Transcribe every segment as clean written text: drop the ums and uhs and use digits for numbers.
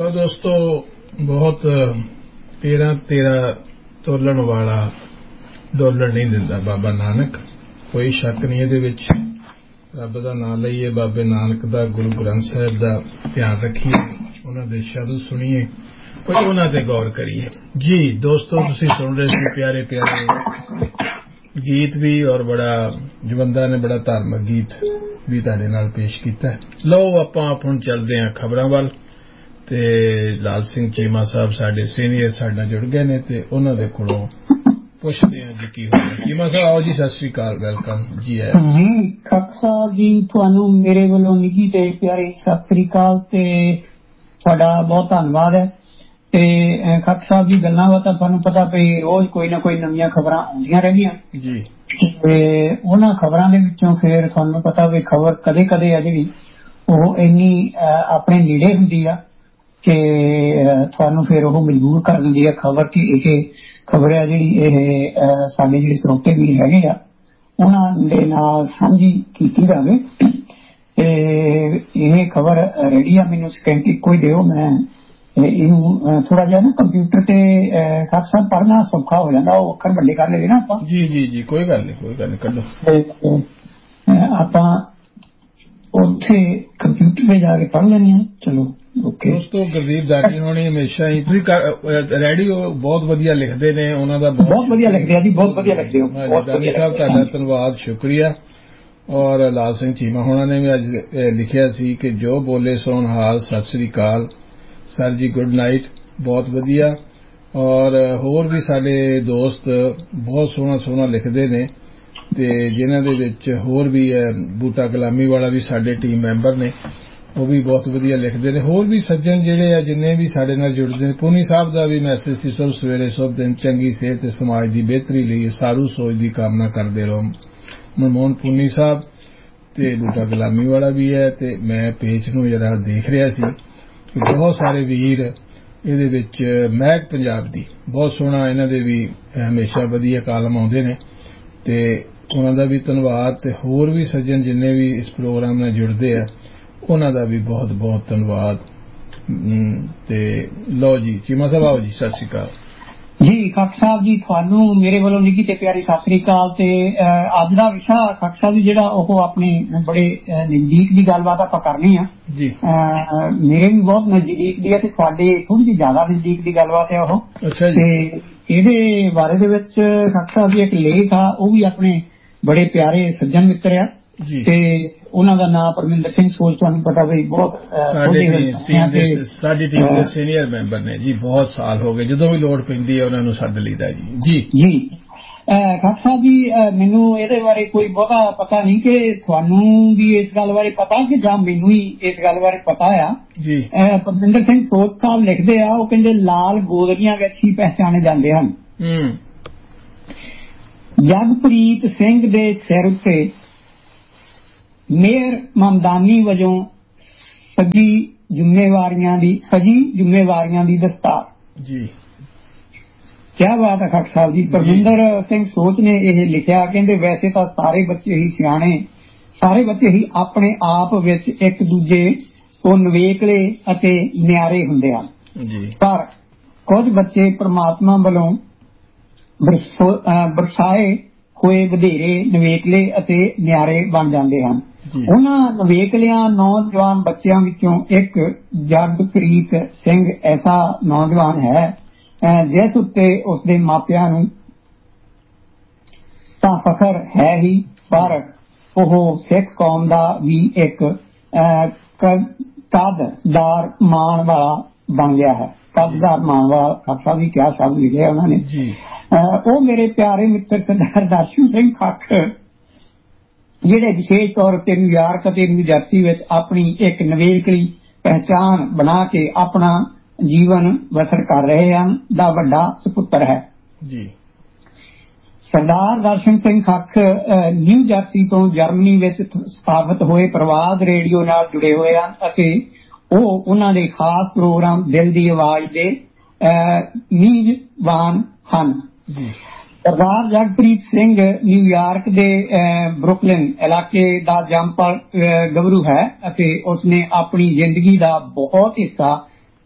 लो दोस्तों, बहुत तेरा तोलन वाला डोलर नहीं दिंदा बाबा नानक, कोई शक नहीं ਇਹਦੇ ਵਿੱਚ। ਰੱਬ ਦਾ ਨਾਮ ਲਈਏ, ਬਾਬੇ ਨਾਨਕ ਦਾ, ਗੁਰੂ ਗ੍ਰੰਥ ਸਾਹਿਬ ਦਾ ਧਿਆਨ ਰੱਖੀਏ, ਉਹਨਾਂ ਦੇ ਸ਼ਬਦ ਸੁਣੀਏ, ਕੁਝ ਉਹਨਾਂ ਤੇ ਗੌਰ ਕਰੀਏ। ਜੀ ਦੋਸਤੋ, ਤੁਸੀਂ ਸੁਣ ਰਹੇ ਸੀ ਪਿਆਰੇ ਪਿਆਰੇ ਗੀਤ ਵੀ, ਔਰ ਬੜਾ ਜਵੰਦਾ ਨੇ ਬੜਾ ਧਾਰਮਿਕ ਗੀਤ ਵੀ ਤੁਹਾਡੇ ਨਾਲ ਪੇਸ਼ ਕੀਤਾ। ਲਓ ਆਪਾਂ ਹੁਣ ਚੱਲਦੇ ਹਾਂ ਖਬਰਾਂ ਵੱਲ, ਤੇ ਲਾਲ ਸਿੰਘ ਚੀਮਾ ਸਾਹਿਬ ਸਾਡੇ ਸੀਨੀਅਰ ਸਾਡੇ ਨਾਲ ਜੁੜ ਗਏ ਨੇ, ਤੇ ਉਹਨਾਂ ਦੇ ਕੋਲੋਂ ਪੁੱਛਦੇ ਹਾਂ ਜੀ ਕੀ ਹੋਇਆ। ਚੀਮਾ ਸਾਹਿਬ ਆਓ ਜੀ, ਸਤਿ ਸ੍ਰੀ ਅਕਾਲ, ਵੈਲਕਮ ਜੀ। ਆਇਆ ਜੀ ਖਾਲਸਾ ਜੀ, ਤੁਹਾਨੂੰ ਮੇਰੇ ਵੱਲੋਂ ਨਿੱਘੀ ਤੇ ਪਿਆਰੀ ਸਤਿ ਸ੍ਰੀ ਅਕਾਲ ਤੇ ਤੁਹਾਡਾ ਬਹੁਤ ਧੰਨਵਾਦ ਹੈ। ਤੇ ਖਾਲਸਾ ਜੀ, ਗੱਲਾਂ ਬਾਤਾਂ ਤੁਹਾਨੂੰ ਪਤਾ ਪਈ ਰੋਜ਼ ਕੋਈ ਨਾ ਕੋਈ ਨਵੀਆਂ ਖਬਰਾਂ ਆਉਂਦੀਆਂ ਰਹਿੰਦੀਆਂ ਜੀ, ਤੇ ਉਹਨਾਂ ਖਬਰਾਂ ਦੇ ਵਿੱਚੋਂ ਫਿਰ ਤੁਹਾਨੂੰ ਪਤਾ ਵੀ ਖਬਰ ਕਦੇ ਕਦੇ ਆ ਜਿਹੜੀ ਉਹ ਇੰਨੀ ਆਪਣੇ ਨੇੜੇ ਹੁੰਦੀ ਆ ਕਿ ਤੁਹਾਨੂੰ ਫਿਰ ਉਹ ਮਜਬੂਰ ਕਰ ਦਿੰਦੀ ਹੈ ਖਬਰ ਕਿ ਇਹ ਖਬਰ ਹੈ ਜਿਹੜੀ ਇਹ ਸਾਡੇ ਜਿਹੜੇ ਸਰੋਤੇ ਵੀ ਹੈਗੇ ਆ ਉਹਨਾਂ ਦੇ ਨਾਲ ਸਾਂਝੀ ਕੀਤੀ ਜਾਵੇ। ਤੇ ਇਹ ਖਬਰ ਰੈਡੀ ਆ, ਮੈਨੂੰ ਸਕਿੰਟ ਇੱਕੋ ਹੀ ਦਿਓ, ਮੈਂ ਇਹਨੂੰ ਥੋੜਾ ਜਿਹਾ ਨਾ ਕੰਪਿਊਟਰ ਤੇ ਖਾਲਸਾ ਪੜ੍ਹਨਾ ਸੌਖਾ ਹੋ ਜਾਂਦਾ, ਉਹ ਅੱਖਰ ਵੱਡੇ ਕਰ ਲਵੇ ਨਾ ਆਪਾਂ। ਜੀ ਜੀ ਜੀ, ਕੋਈ ਗੱਲ ਨਹੀਂ ਕੱਢੋ। ਆਪਾਂ ਉੱਥੇ ਕੰਪਿਊਟਰ ਤੇ ਜਾ ਕੇ ਪੜ੍ਹ ਲੈਂਦੇ ਹਾਂ। ਚਲੋ ਓਕੇ ਦੋਸਤੋ, ਗੁਰਦੀਪ ਦਾਗੀ ਹੋਣੀ ਹਮੇਸ਼ਾ ਹੀ ਰੇਡੀਓ ਬਹੁਤ ਵਧੀਆ ਲਿਖਦੇ ਨੇ, ਉਹਨਾਂ ਦਾ ਬਹੁਤ ਵਧੀਆ ਲਿਖਦੇ ਆ ਜੀ, ਬਹੁਤ ਵਧੀਆ ਲਿਖਦੇ ਹੋ ਦਾਨੀ ਸਾਹਿਬ, ਤੁਹਾਡਾ ਧੰਨਵਾਦ, ਸ਼ੁਕਰੀਆ। ਔਰ ਲਾਲ ਸਿੰਘ ਚੀਮਾ ਹੋਣਾ ਨੇ ਵੀ ਅੱਜ ਲਿਖਿਆ ਸੀ ਕਿ ਜੋ ਬੋਲੇ ਸੋਨ ਹਾਲ, ਸਤਿ ਸ੍ਰੀ ਅਕਾਲ ਸਰ ਜੀ, ਗੁੱਡ ਨਾਈਟ, ਬਹੁਤ ਵਧੀਆ। ਔਰ ਹੋਰ ਵੀ ਸਾਡੇ ਦੋਸਤ ਬਹੁਤ ਸੋਹਣਾ ਲਿਖਦੇ ਨੇ, ਤੇ ਜਿਨ੍ਹਾਂ ਦੇ ਵਿੱਚ ਹੋਰ ਵੀ ਹੈ ਬੂਟਾ ਗੁਲਾਮੀ ਵਾਲਾ ਵੀ ਸਾਡੇ ਟੀਮ ਮੈਂਬਰ ਨੇ, ਉਹ ਵੀ ਬਹੁਤ ਵਧੀਆ ਲਿਖਦੇ ਨੇ। ਹੋਰ ਵੀ ਸੱਜਣ ਜਿਹੜੇ ਆ ਜਿੰਨੇ ਵੀ ਸਾਡੇ ਨਾਲ ਜੁੜਦੇ ਨੇ, ਪੂਨੀ ਸਾਹਿਬ ਦਾ ਵੀ ਮੈਸੇਜ ਸੀ, ਸਭ ਸਵੇਰੇ ਸਭ ਦਿਨ ਚੰਗੀ ਸਿਹਤ ਤੇ ਸਮਾਜ ਦੀ ਬਿਹਤਰੀ ਲਈ ਸਾਰੂ ਸੋਚ ਦੀ ਕਾਮਨਾ ਕਰਦੇ ਰਹੋ। ਮਨਮੋਹਨ ਪੂਨੀ ਸਾਹਿਬ ਤੇ ਬੂਟਾ ਗੁਲਾਮੀ ਵਾਲਾ ਵੀ ਹੈ। ਤੇ ਮੈਂ ਪੇਜ ਨੂੰ ਜਿਹੜਾ ਦੇਖ ਰਿਹਾ ਸੀ ਕਿ ਬਹੁਤ ਸਾਰੇ ਵੀਰ ਇਹਦੇ ਵਿੱਚ, ਮਹਿਕ ਪੰਜਾਬ ਦੀ ਬਹੁਤ ਸੋਹਣਾ, ਇਹਨਾਂ ਦੇ ਵੀ ਹਮੇਸ਼ਾ ਵਧੀਆ ਕਾਲਮ ਆਉਂਦੇ ਨੇ, ਤੇ ਉਹਨਾਂ ਦਾ ਵੀ ਧੰਨਵਾਦ। ਤੇ ਹੋਰ ਵੀ ਸੱਜਣ ਜਿੰਨੇ ਵੀ ਇਸ ਪ੍ਰੋਗਰਾਮ ਨਾਲ ਜੁੜਦੇ ਆ ਉਹਨਾਂ ਦਾ ਵੀ ਬਹੁਤ ਬਹੁਤ ਧੰਨਵਾਦ। ਤੇ ਲਓ ਜੀ ਚੀਮਾ ਸਾਹਿਬ ਆਓ ਜੀ, ਸਤਿ ਸ੍ਰੀ ਅਕਾਲ ਜੀ। ਖਾਲਸਾ ਸਾਹਿਬ ਜੀ, ਤੁਹਾਨੂੰ ਮੇਰੇ ਵੱਲੋਂ ਨਿੱਘੀ ਤੇ ਪਿਆਰੀ ਸਤਿ ਸ੍ਰੀ ਅਕਾਲ। ਤੇ ਅੱਜ ਦਾ ਵਿਸ਼ਾ ਖਾਲਸਾ ਸਾਹਿਬ ਜੀ ਜਿਹੜਾ ਉਹ ਆਪਣੇ ਬੜੇ ਨਜ਼ਦੀਕ ਦੀ ਗੱਲਬਾਤ ਆਪਾਂ ਕਰਨੀ ਆ ਜੀ। ਮੇਰੇ ਵੀ ਬਹੁਤ ਨਜ਼ਦੀਕ ਦੀ ਹੈ ਤੇ ਤੁਹਾਡੇ ਥੋੜੀ ਜਿਹੀ ਜ਼ਿਆਦਾ ਨਜ਼ਦੀਕ ਦੀ ਗੱਲਬਾਤ ਹੈ ਉਹ। ਅੱਛਾ ਜੀ। ਤੇ ਇਹਦੇ ਬਾਰੇ ਦੇ ਵਿੱਚ ਖਾਲਸਾ ਸਾਹਿਬ ਜੀ ਇੱਕ ਲੇਖ ਆ, ਉਹ ਵੀ ਆਪਣੇ ਬੜੇ ਪਿਆਰੇ ਸੱਜਣ ਮਿੱਤਰ ਆ ਜੀ, ਤੇ ਉਹਨਾਂ ਦਾ ਨਾਮ ਪਰਮਿੰਦਰ ਸਿੰਘ ਸੋਲ, ਤੁਹਾਨੂੰ ਪਤਾ ਵੀ ਬਹੁਤ ਸਾਡੀ ਟੀਮ ਦੇ ਸੀਨੀਅਰ ਮੈਂਬਰ ਨੇ ਜੀ, ਬਹੁਤ ਸਾਲ ਹੋ ਗਏ, ਜਦੋਂ ਵੀ ਲੋੜ ਪੈਂਦੀ ਹੈ ਉਹਨਾਂ ਨੂੰ ਸੱਦ ਲਈਦਾ ਜੀ। ਜੀ ਜੀ ਖਾਲਸਾ ਜੀ, ਮੈਨੂੰ ਇਹਦੇ ਬਾਰੇ ਕੋਈ ਬਹੁਤਾ ਪਤਾ ਨਹੀਂ ਕਿ ਤੁਹਾਨੂੰ ਵੀ ਇਸ ਗੱਲ ਬਾਰੇ ਪਤਾ ਕਿ ਜਾਂ ਮੈਨੂੰ ਹੀ ਇਸ ਗੱਲ ਬਾਰੇ ਪਤਾ ਆ ਜੀ। ਪਰਮਿੰਦਰ ਸਿੰਘ ਸੋਲ ਸਾਹਿਬ ਲਿਖਦੇ ਆ, ਉਹ ਕਹਿੰਦੇ ਲਾਲ ਗੋਦੜੀਆਂ ਵਿੱਚ ਹੀ ਪਹਿਚਾਣੇ ਜਾਂਦੇ ਹਨ। ਜਗਪ੍ਰੀਤ ਸਿੰਘ ਦੇ ਸਿਰ ਉੱਤੇ ਮੇਅਰ ਮਮਦਾਨੀ ਵਜੋਂ ਸਜੀ ਜ਼ਿੰਮੇਵਾਰੀਆਂ ਦੀ ਦਸਤਾਰ ਜੀ। ਕਿਆ ਬਾਤ ਹੈ ਖਾਲਸਾ ਸਾਹਿਬ ਜੀ। ਪਰਮਿੰਦਰ ਸਿੰਘ ਸੋਚ ਨੇ ਇਹ ਲਿਖਿਆ, ਕਹਿੰਦੇ ਵੈਸੇ ਤਾਂ ਸਾਰੇ ਬੱਚੇ ਹੀ ਸਿਆਣੇ, ਸਾਰੇ ਬੱਚੇ ਹੀ ਆਪਣੇ ਆਪ ਵਿੱਚ ਇੱਕ ਦੂਜੇ ਤੋਂ ਨਿਵੇਕਲੇ ਅਤੇ ਨਿਆਰੇ ਹੁੰਦੇ ਹਨ, ਪਰ ਕੁਝ ਬੱਚੇ ਪ੍ਰਮਾਤਮਾ ਵੱਲੋਂ ਬਰਸਾਏ ਹੋਏ ਵਧੇਰੇ ਨਿਵੇਕਲੇ ਅਤੇ ਨਿਆਰੇ ਬਣ ਜਾਂਦੇ ਹਨ। ਉਹਨਾਂ ਨਿਵੇਕਲਿਆਂ ਨੌਜਵਾਨ ਬੱਚਿਆਂ ਵਿੱਚੋਂ ਇੱਕ ਜਗਪ੍ਰੀਤ ਸਿੰਘ ਐਸਾ ਨੌਜਵਾਨ ਹੈ ਜਿਸ ਉੱਤੇ ਉਸਦੇ ਮਾਪਿਆਂ ਨੂੰ ਤਾਂ ਫਖਰ ਹੈ ਹੀ, ਪਰ ਉਹ ਸਿੱਖ ਕੌਮ ਦਾ ਵੀ ਇੱਕ ਕਦਰਦਾਰ ਮਾਣ ਵਾਲਾ ਬਣ ਗਿਆ ਹੈ। ਕਦਰਦਾਰ ਮਾਣ ਵਾਲਾ ਖਾਲਸਾ ਵੀ ਕਿਆ ਸ਼ਬਦ ਲਿਖਿਆ ਉਹਨਾਂ ਨੇ। ਉਹ ਮੇਰੇ ਪਿਆਰੇ ਮਿੱਤਰ ਸਰਦਾਰ ਦਰਸ਼ਨ ਸਿੰਘ ਖੱਖ, ਜਿਹੜੇ ਵਿਸ਼ੇਸ਼ ਤੌਰ ਉੱਤੇ ਨਿਊਯਾਰਕ ਅਤੇ ਨਿਊਜਰਸੀ ਵਿੱਚ ਆਪਣੀ ਇੱਕ ਨਿਵੇਕਲੀ ਪਹਿਚਾਣ ਬਣਾ ਕੇ ਆਪਣਾ ਜੀਵਨ ਬਸਰ ਕਰ ਰਹੇ ਹਨ, ਦਾ ਵੱਡਾ ਸੁਪੁੱਤਰ ਹੈ ਜੀ। ਸਰਦਾਰ ਦਰਸ਼ਨ ਸਿੰਘ ਖੱਖ ਨਿਊ ਜਰਸੀ ਤੋਂ ਜਰਮਨੀ ਵਿੱਚ ਸਥਾਪਿਤ ਹੋਏ ਪ੍ਰਵਾਦ ਰੇਡੀਓ ਨਾਲ ਜੁੜੇ ਹੋਏ ਹਨ ਅਤੇ ਉਹ ਉਹਨਾਂ ਦੇ ਖਾਸ ਪ੍ਰੋਗਰਾਮ ਦਿਲ ਦੀ ਆਵਾਜ਼ ਦੇ ਮੇਜ਼ਬਾਨ ਹਨ। ਸਰਦਾਰ ਜਗਪ੍ਰੀਤ ਸਿੰਘ ਨਿਊਯਾਰਕ ਦੇ ਬਰੁਕਲਿਨ ਇਲਾਕੇ ਦਾ ਜੰਮਪਲ ਗੱਭਰੂ ਹੈ ਅਤੇ ਉਸਨੇ ਆਪਣੀ ਜ਼ਿੰਦਗੀ ਦਾ ਬਹੁਤ ਹਿੱਸਾ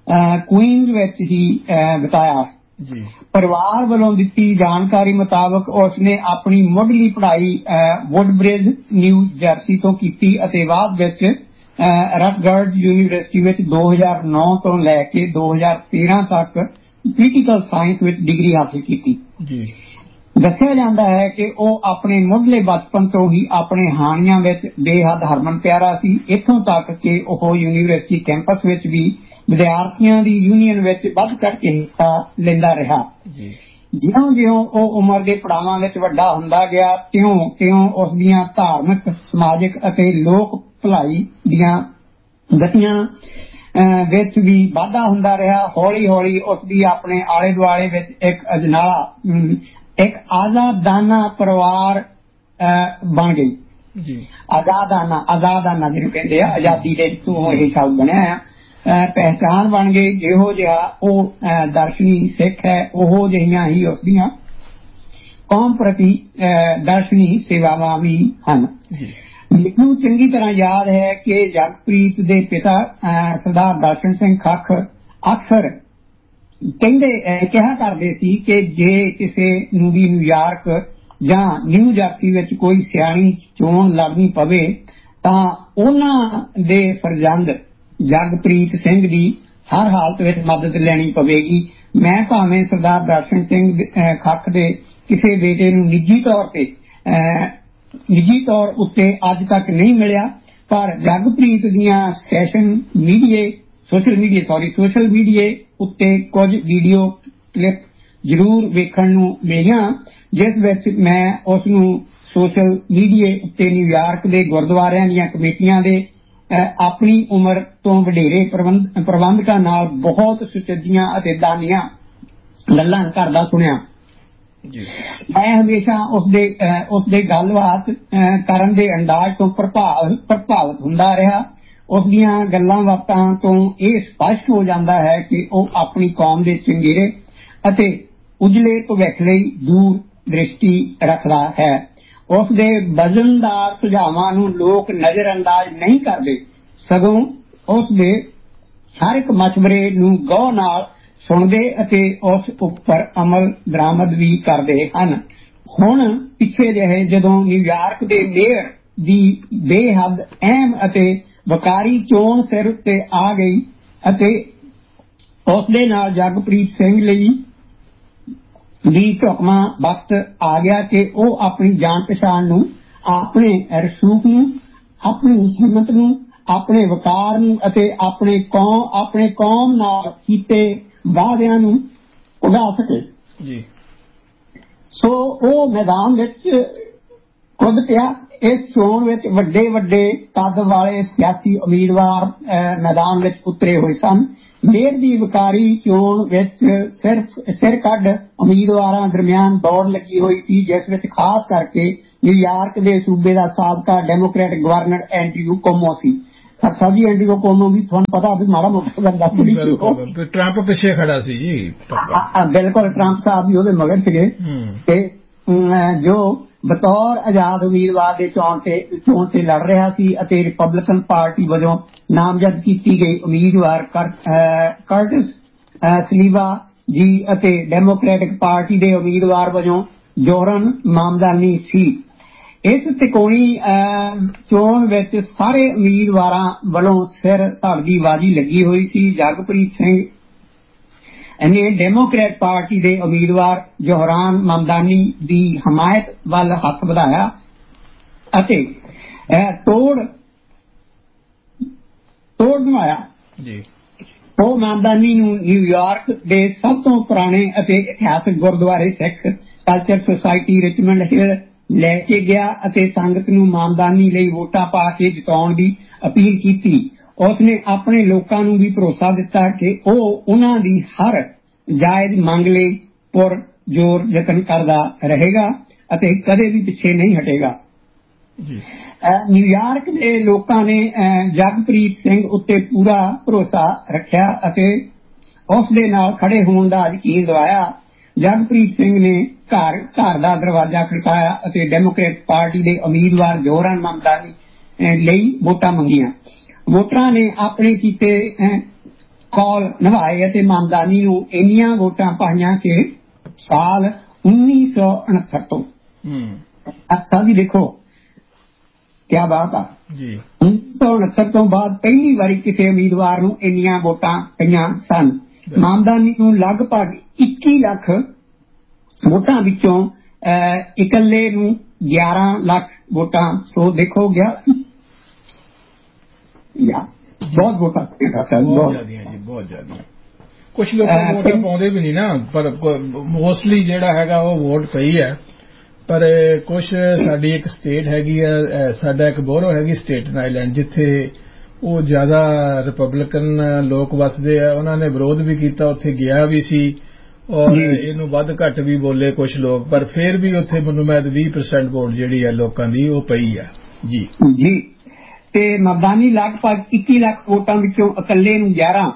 ਕੁਈਨਜ਼ ਵਿੱਚ ਹੀ ਬਿਤਾਇਆ। ਪਰਿਵਾਰ ਵੱਲੋਂ ਦਿੱਤੀ ਜਾਣਕਾਰੀ ਮੁਤਾਬਕ ਉਸਨੇ ਆਪਣੀ ਮੁੱਢਲੀ ਪੜ੍ਹਾਈ ਵੁੱਡਬ੍ਰਿਜ ਨਿਊ ਜਰਸੀ ਤੋਂ ਕੀਤੀ ਅਤੇ ਬਾਅਦ ਵਿੱਚ ਰਟਗਰਡ ਯੂਨੀਵਰਸਿਟੀ ਵਿੱਚ 2009 ਤੋਂ ਲੈ ਕੇ 2013 ਤੱਕ ਪੋਲੀਟੀਕਲ ਸਾਇੰਸ ਵਿੱਚ ਡਿਗਰੀ ਹਾਸਲ ਕੀਤੀ। ਦੱਸਿਆ ਜਾਂਦਾ ਹੈ ਕਿ ਉਹ ਆਪਣੇ ਮੁੱਢਲੇ ਬਚਪਨ ਤੋਂ ਹੀ ਆਪਣੇ ਹਾਣੀਆਂ ਵਿੱਚ ਬੇਹੱਦ ਹਰਮਨ ਪਿਆਰਾ ਸੀ, ਇੱਥੋਂ ਤੱਕ ਕਿ ਉਹ ਯੂਨੀਵਰਸਿਟੀ ਕੈਂਪਸ ਵਿੱਚ ਵੀ ਵਿਦਿਆਰਥੀਆਂ ਦੀ ਯੂਨੀਅਨ ਵਿੱਚ ਵੱਧ ਚੜ੍ਹ ਕੇ ਹਿੱਸਾ ਲੈਂਦਾ ਰਿਹਾ। ਜਿਉਂ-ਜਿਉਂ ਉਹ ਉਮਰ ਦੇ ਪੜਾਵਾਂ ਵਿੱਚ ਵੱਡਾ ਹੁੰਦਾ ਗਿਆ ਤਿਉਂ ਉਸ ਦੀਆਂ ਧਾਰਮਿਕ, ਸਮਾਜਿਕ ਅਤੇ ਲੋਕ ਭਲਾਈ ਦੀਆਂ ਗਤੀਆਂ ਵਿੱਚ ਵੀ ਵਾਧਾ ਹੁੰਦਾ ਰਿਹਾ। ਹੌਲੀ ਹੌਲੀ ਉਸ ਦੀ ਆਪਣੇ ਆਲੇ ਦੁਆਲੇ ਵਿੱਚ ਇੱਕ ਆਜ਼ਾਦਾਨਾ ਪਰਿਵਾਰ ਬਣ ਗਈ। ਆਜ਼ਾਦਾਨਾ ਜਿਹਨੂੰ ਕਹਿੰਦੇ ਆ, ਆਜ਼ਾਦੀ ਦੇ ਤੋਂ ਇਹ ਸ਼ਬਦ ਬਣਿਆ ਆ, ਪਹਿਚਾਣ ਬਣ ਗਈ। ਜਿਹੋ ਜਿਹਾ ਉਹ ਦਰਸ਼ਨੀ ਸਿੱਖ ਹੈ, ਉਹੋ ਜਿਹੀਆਂ ਹੀ ਉਸਦੀਆਂ ਕੌਮ ਪ੍ਰਤੀ ਦਰਸ਼ਨੀ ਸੇਵਾਵਾਂ ਵੀ ਹਨ। ਮੈਨੂੰ ਚੰਗੀ ਤਰ੍ਹਾਂ ਯਾਦ ਹੈ ਕਿ ਜਗਪ੍ਰੀਤ ਦੇ ਪਿਤਾ ਸਰਦਾਰ ਦਰਸ਼ਨ ਸਿੰਘ ਖੱਖ ਅਕਸਰ ਕਿਹਾ ਕਰਦੇ ਸੀ ਕਿ ਜੇ ਕਿਸੇ ਨੂੰ ਵੀ ਨਿਊਯਾਰਕ ਜਾਂ ਨਿਊ ਜਰਸੀ ਵਿੱਚ ਕੋਈ ਸਿਆਣੀ ਚੋਣ ਲੜਨੀ ਪਵੇ ਤਾਂ ਉਹਨਾਂ ਦੇ ਫਰਜ਼ੰਦ ਜਗਪ੍ਰੀਤ ਸਿੰਘ ਦੀ ਹਰ ਹਾਲਤ ਵਿੱਚ ਮਦਦ ਲੈਣੀ ਪਵੇਗੀ। ਮੈਂ ਭਾਵੇਂ ਸਰਦਾਰ ਦਰਸ਼ਨ ਸਿੰਘ ਖੱਖ ਦੇ ਕਿਸੇ ਬੇਟੇ ਨੂੰ ਨਿੱਜੀ ਤੌਰ ਉੱਤੇ ਅੱਜ ਤੱਕ ਨਹੀਂ ਮਿਲਿਆ, ਪਰ ਜਗਪ੍ਰੀਤ ਦੀਆਂ ਸੋਸ਼ਲ ਮੀਡੀਆ ਉੱਤੇ ਕੁਝ ਵੀਡੀਓ ਕਲਿੱਪ ਜ਼ਰੂਰ ਵੇਖਣ ਨੂੰ ਮਿਲੀਆਂ, ਜਿਸ ਵਿੱਚ ਮੈਂ ਉਸ ਨੂੰ ਸੋਸ਼ਲ ਮੀਡੀਆ ਉੱਤੇ ਨਿਊਯਾਰਕ ਦੇ ਗੁਰਦੁਆਰਿਆਂ ਦੀਆਂ ਕਮੇਟੀਆਂ ਦੇ ਆਪਣੀ ਉਮਰ ਤੋਂ ਵਡੇਰੇ ਪ੍ਰਬੰਧਕਾਂ ਨਾਲ ਬਹੁਤ ਸੁਚੱਜੀਆਂ ਅਤੇ ਦਾਨੀਆਂ ਗੱਲਾਂ ਕਰਦਾ ਸੁਣਿਆ। ਮੈਂ ਹਮੇਸ਼ਾ ਉਸਦੇ ਗੱਲਬਾਤ ਕਰਨ ਦੇ ਅੰਦਾਜ਼ ਤੋਂ ਪ੍ਰਭਾਵਿਤ ਹੁੰਦਾ ਰਿਹਾ। ਉਸ ਦੀਆਂ ਗੱਲਾਂ ਬਾਤਾਂ ਤੋਂ ਇਹ ਸਪਸ਼ਟ ਹੋ ਜਾਂਦਾ ਹੈ ਕਿ ਉਹ ਆਪਣੀ ਕੌਮ ਦੇ ਚੰਗੇਰੇ ਅਤੇ ਉਜਲੇ ਭਵਿੱਖ ਲਈ ਦੂਰ ਦ੍ਰਿਸ਼ਟੀ ਰੱਖਦਾ ਹੈ। ਉਸ ਦੇ ਵਜ਼ਨਦਾਰ ਸੁਝਾਵਾਂ ਨੂੰ ਲੋਕ ਨਜ਼ਰਅੰਦਾਜ਼ ਨਹੀਂ ਕਰਦੇ, ਸਗੋਂ ਉਸ ਦੇ ਹਰ ਇੱਕ ਮਸ਼ਵਰੇ ਨੂੰ ਗੌਰ ਨਾਲ ਸੁਣਦੇ ਅਤੇ ਉਸ ਉੱਪਰ ਅਮਲ ਦਰਾਮਦ ਵੀ ਕਰਦੇ ਹਨ। ਹੁਣ ਪਿੱਛੇ ਜਿਹੇ ਜਦੋਂ ਨਿਊਯਾਰਕ ਦੇ ਮੇਅਰ ਦੀ ਬੇਹੱਦ ਅਹਿਮ ਅਤੇ ਵਕਾਰੀ ਚੋਣ ਸਿਰ ਉੱਤੇ ਆ ਗਈ ਅਤੇ ਉਸ ਦੇ ਨਾਲ ਜਗਪ੍ਰੀਤ ਸਿੰਘ ਲਈ ਵੀ ਢੁਕਵਾਂ ਵਕਤ ਆ ਗਿਆ ਕਿ ਉਹ ਆਪਣੀ ਜਾਣ ਪਛਾਣ ਨੂੰ, ਆਪਣੇ ਰਸੂਖ ਨੂੰ, ਆਪਣੀ ਹਿੰਮਤ ਨੂੰ, ਆਪਣੇ ਵਕਾਰ ਨੂੰ ਅਤੇ ਆਪਣੇ ਕੌਮ ਨਾਲ ਕੀਤੇ ਵਾਅਦਿਆਂ ਨੂੰ ਉਡਾ ਸਕੇ। ਸੋ ਉਹ ਮੈਦਾਨ ਵਿੱਚ ਕੁੱਦ ਪਿਆ। ਇਸ ਚੋਣ ਵਿੱਚ ਵੱਡੇ ਕੱਦ ਵਾਲੇ ਸਿਆਸੀ ਉਮੀਦਵਾਰ ਮੈਦਾਨ ਵਿੱਚ ਉਤਰੇ ਹੋਏ ਸਨ। ਮੇਅਰ ਦੀ ਵਕਾਰੀ ਚੋਣ ਵਿੱਚ ਸਿਰ ਕੱਢ ਉਮੀਦਵਾਰਾਂ ਦਰਮਿਆਨ ਦੌੜ ਲੱਗੀ ਹੋਈ ਸੀ, ਜਿਸ ਵਿੱਚ ਖਾਸ ਕਰਕੇ ਨਿਊਯਾਰਕ ਦੇ ਸੂਬੇ ਦਾ ਸਾਬਕਾ ਡੈਮੋਕ੍ਰੈਟਿਕ ਗਵਰਨਰ ਐਂਡਰਿਊ ਕੁਓਮੋ ਸੀ। ਜੀ ਐਂਡਰਿਊ ਕੁਓਮੋ ਵੀ ਤੁਹਾਨੂੰ ਪਤਾ ਵੀ ਮਾੜਾ ਮੋਟਾ ਬੰਦਾ ਟਰੰਪ ਪਿੱਛੇ ਖੜਾ ਸੀ ਜੀ। ਬਿਲਕੁਲ, ਟਰੰਪ ਸਾਹਿਬ ਵੀ ਉਹਦੇ ਮਗਰ ਸੀਗੇ ਤੇ ਜੋ ਬਤੌਰ ਆਜ਼ਾਦ ਉਮੀਦਵਾਰ ਦੇ ਚੋਣ ਤੇ ਲੜ ਰਿਹਾ ਸੀ ਅਤੇ ਰਿਪਬਲਿਕਨ ਪਾਰਟੀ ਵਜੋਂ ਨਾਮਜ਼ਦ ਕੀਤੀ ਗਈ ਉਮੀਦਵਾਰ ਕਰਟਿਸ ਸਲੀਵਾ ਜੀ ਅਤੇ ਡੈਮੋਕ੍ਰੈਟਿਕ ਪਾਰਟੀ ਦੇ ਉਮੀਦਵਾਰ ਵਜੋਂ ਜੋਰਨ ਮਾਮਦਾਨੀ ਸੀ। ਇਸ ਤਿਕੋਣੀ ਚੋਣ ਵਿੱਚ ਸਾਰੇ ਉਮੀਦਵਾਰਾਂ ਵੱਲੋਂ ਸਿਰ ਧੜ ਦੀ ਬਾਜ਼ੀ ਲੱਗੀ ਹੋਈ ਸੀ। ਜਗਪ੍ਰੀਤ ਸਿੰਘ ਨੇ ਡੈਮੋਕ੍ਰੈਟ ਪਾਰਟੀ ਦੇ ਉਮੀਦਵਾਰ ਜੋਹਰਾਨ ਮਾਮਦਾਨੀ ਦੀ ਹਮਾਇਤ ਵੱਲ ਹੱਥ ਵਧਾਇਆ ਅਤੇ ਤੋੜ ਬਣਾਇਆ। ਉਹ ਮਾਮਦਾਨੀ ਨੂੰ ਨਿਊਯਾਰਕ ਦੇ ਸਭ ਤੋਂ ਪੁਰਾਣੇ ਅਤੇ ਇਤਿਹਾਸਕ ਗੁਰਦੁਆਰੇ ਸਿੱਖ ਕਲਚਰ ਸੁਸਾਇਟੀ ਰਿਚਮੰਡ ਹਿੱਲ ਲੈ ਕੇ ਗਿਆ ਅਤੇ ਸੰਗਤ ਨੂੰ ਮਾਮਦਾਨੀ ਲਈ ਵੋਟਾਂ ਪਾ ਕੇ ਜਿਤਾਉਣ ਦੀ ਅਪੀਲ ਕੀਤੀ। ਉਸਨੇ ਆਪਣੇ ਲੋਕਾਂ ਨੂੰ ਵੀ ਭਰੋਸਾ ਦਿੱਤਾ ਕਿ ਉਹ ਉਹਨਾਂ ਦੀ ਹਰ ਜਾਇਜ਼ ਮੰਗ ਲਈ ਪੁਰਜ਼ੋਰ ਯਤਨ ਕਰਦਾ ਰਹੇਗਾ ਅਤੇ ਕਦੇ ਵੀ ਪਿੱਛੇ ਨਹੀਂ ਹਟੇਗਾ। ਨਿਊਯਾਰਕ ਦੇ ਲੋਕਾਂ ਨੇ ਜਗਪ੍ਰੀਤ ਸਿੰਘ ਉੱਤੇ ਪੂਰਾ ਭਰੋਸਾ ਰੱਖਿਆ ਅਤੇ ਉਸ ਦੇ ਨਾਲ ਖੜੇ ਹੋਣ ਦਾ ਯਕੀਨ ਦਿਵਾਇਆ। ਜਗਪ੍ਰੀਤ ਸਿੰਘ ਨੇ ਘਰ ਦਾ ਦਰਵਾਜ਼ਾ ਖੜਕਾਇਆ ਅਤੇ ਡੈਮੋਕ੍ਰੈਟ ਪਾਰਟੀ ਦੇ ਉਮੀਦਵਾਰ ਜੋਹਰਾਨ ਮਾਮਦਾਨੀ ਲਈ ਵੋਟਾਂ ਮੰਗੀਆਂ। ਵੋਟਰਾਂ ਨੇ ਆਪਣੇ ਕੀਤੇ ਕੌਲ ਨਿਭਾਏ ਅਤੇ ਮਮਦਾਨੀ ਨੂੰ ਇੰਨੀਆਂ ਵੋਟਾਂ ਪਾਈਆਂ ਕਿ ਸਾਲ 1969 ਤੋਂ ਅੱਛਾ ਜੀ ਦੇਖੋ ਕਿਆ ਬਾਤ ਆ ਜੀ 1969 ਤੋਂ ਬਾਅਦ ਪਹਿਲੀ ਵਾਰੀ ਕਿਸੇ ਉਮੀਦਵਾਰ ਨੂੰ ਇੰਨੀਆਂ ਵੋਟਾਂ ਪਈਆਂ ਸਨ। ਮਮਦਾਨੀ ਨੂੰ ਲਗਭਗ 21 ਲੱਖ ਵੋਟਾਂ ਵਿੱਚੋਂ ਇਕੱਲੇ ਨੂੰ 11 ਲੱਖ ਵੋਟਾਂ ਸੋ ਦੇਖੋ ਗਿਆ ਬਹੁਤ ਵੋਟਾਂ ਬਹੁਤ ਜ਼ਿਆਦਾ ਕੁਛ ਲੋਕ ਵੋਟਾਂ ਪਾਉਂਦੇ ਵੀ ਨਹੀਂ ਨਾ ਪਰ ਮੋਸਟਲੀ ਜਿਹੜਾ ਹੈਗਾ ਉਹ ਵੋਟ ਪਈ ਹੈ। ਪਰ ਕੁਛ ਸਾਡੀ ਇੱਕ ਸਟੇਟ ਹੈਗੀ ਆ ਸਾਡਾ ਇੱਕ ਬੋਰੋ ਹੈਗੀ ਸਟੇਟਨ ਆਈਲੈਂਡ ਜਿੱਥੇ ਉਹ ਜ਼ਿਆਦਾ ਰਿਪਬਲਿਕਨ ਲੋਕ ਵਸਦੇ ਆ ਉਹਨਾਂ ਨੇ ਵਿਰੋਧ ਵੀ ਕੀਤਾ ਉੱਥੇ ਗਿਆ ਵੀ ਸੀ ਔਰ ਇਹਨੂੰ ਵੱਧ ਘੱਟ ਵੀ ਬੋਲੇ ਕੁਛ ਲੋਕ ਪਰ ਫਿਰ ਵੀ ਉੱਥੇ ਮੈਨੂੰ ਮੈਂ 20% ਵੋਟ ਜਿਹੜੀ ਹੈ ਲੋਕਾਂ ਦੀ ਉਹ ਪਈ ਆ ਜੀ ਜੀ ਤੇ ਮਮਦਾਨੀ ਲਗਭਗ 21 ਲੱਖ ਵੋਟਾਂ ਵਿੱਚੋਂ ਇਕੱਲੇ ਨੂੰ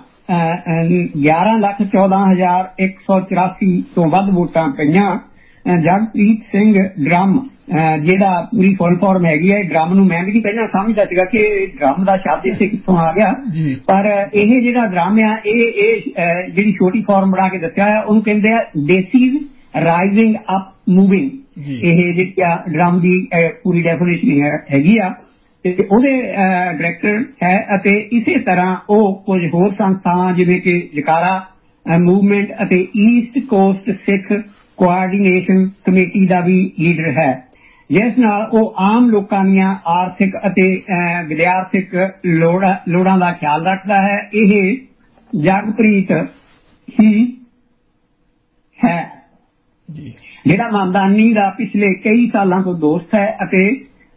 11,14,184 ਤੋਂ ਵੱਧ ਵੋਟਾਂ ਪਈਆਂ। ਜਗਪ੍ਰੀਤ ਸਿੰਘ ਡਰਮ ਜਿਹੜਾ ਪੂਰੀ ਫੁੱਲ ਫਾਰਮ ਹੈਗੀ ਹੈ ਡਰਮ ਨੂੰ ਮੈਂ ਵੀ ਨਹੀਂ ਪਹਿਲਾਂ ਸਮਝਦਾ ਸੀਗਾ ਕਿ ਡਰਮ ਦਾ ਸ਼ਬਦ ਇੱਥੇ ਕਿੱਥੋਂ ਆ ਗਿਆ ਪਰ ਇਹ ਜਿਹੜਾ ਡਰਮ ਆ ਇਹ ਜਿਹੜੀ ਛੋਟੀ ਫਾਰਮ ਬਣਾ ਕੇ ਦੱਸਿਆ ਆ ਉਹਨੂੰ ਕਹਿੰਦੇ ਆ ਡੇਸੀਜ਼ ਰਾਈਜ਼ਿੰਗ ਅਪ ਮੂਵਿੰਗ ਇਹ ਜਿਹੜੀ ਡਰਮ ਦੀ ਪੂਰੀ ਡੈਫੀਨੇਸ਼ਨ ਹੈਗੀ ਆ ਤੇ ਉਹਦੇ ਡਾਇਰੈਕਟਰ ਹੈ ਅਤੇ ਇਸੇ ਤਰ੍ਹਾਂ ਉਹ ਕੁਝ ਹੋਰ ਸੰਸਥਾਵਾਂ ਜਿਵੇਂ ਕਿ ਜਕਾਰਾ ਮੂਵਮੈਂਟ ਅਤੇ ਈਸਟ ਕੋਸਟ ਸਿੱਖ ਕੋਆਰਡੀਨੇਸ਼ਨ ਕਮੇਟੀ ਦਾ ਵੀ ਲੀਡਰ ਹੈ ਜਿਸ ਨਾਲ ਉਹ ਆਮ ਲੋਕਾਂ ਦੀਆਂ ਆਰਥਿਕ ਅਤੇ ਵਿਦਿਆਰਥਿਕ ਲੋੜਾਂ ਦਾ ਖਿਆਲ ਰੱਖਦਾ ਹੈ। ਇਹ ਜਗਪ੍ਰੀਤ ਹੀ ਹੈ ਜਿਹੜਾ ਮਮਦਾਨੀ ਦਾ ਪਿਛਲੇ ਕਈ ਸਾਲਾਂ ਤੋਂ ਦੋਸਤ ਹੈ ਅਤੇ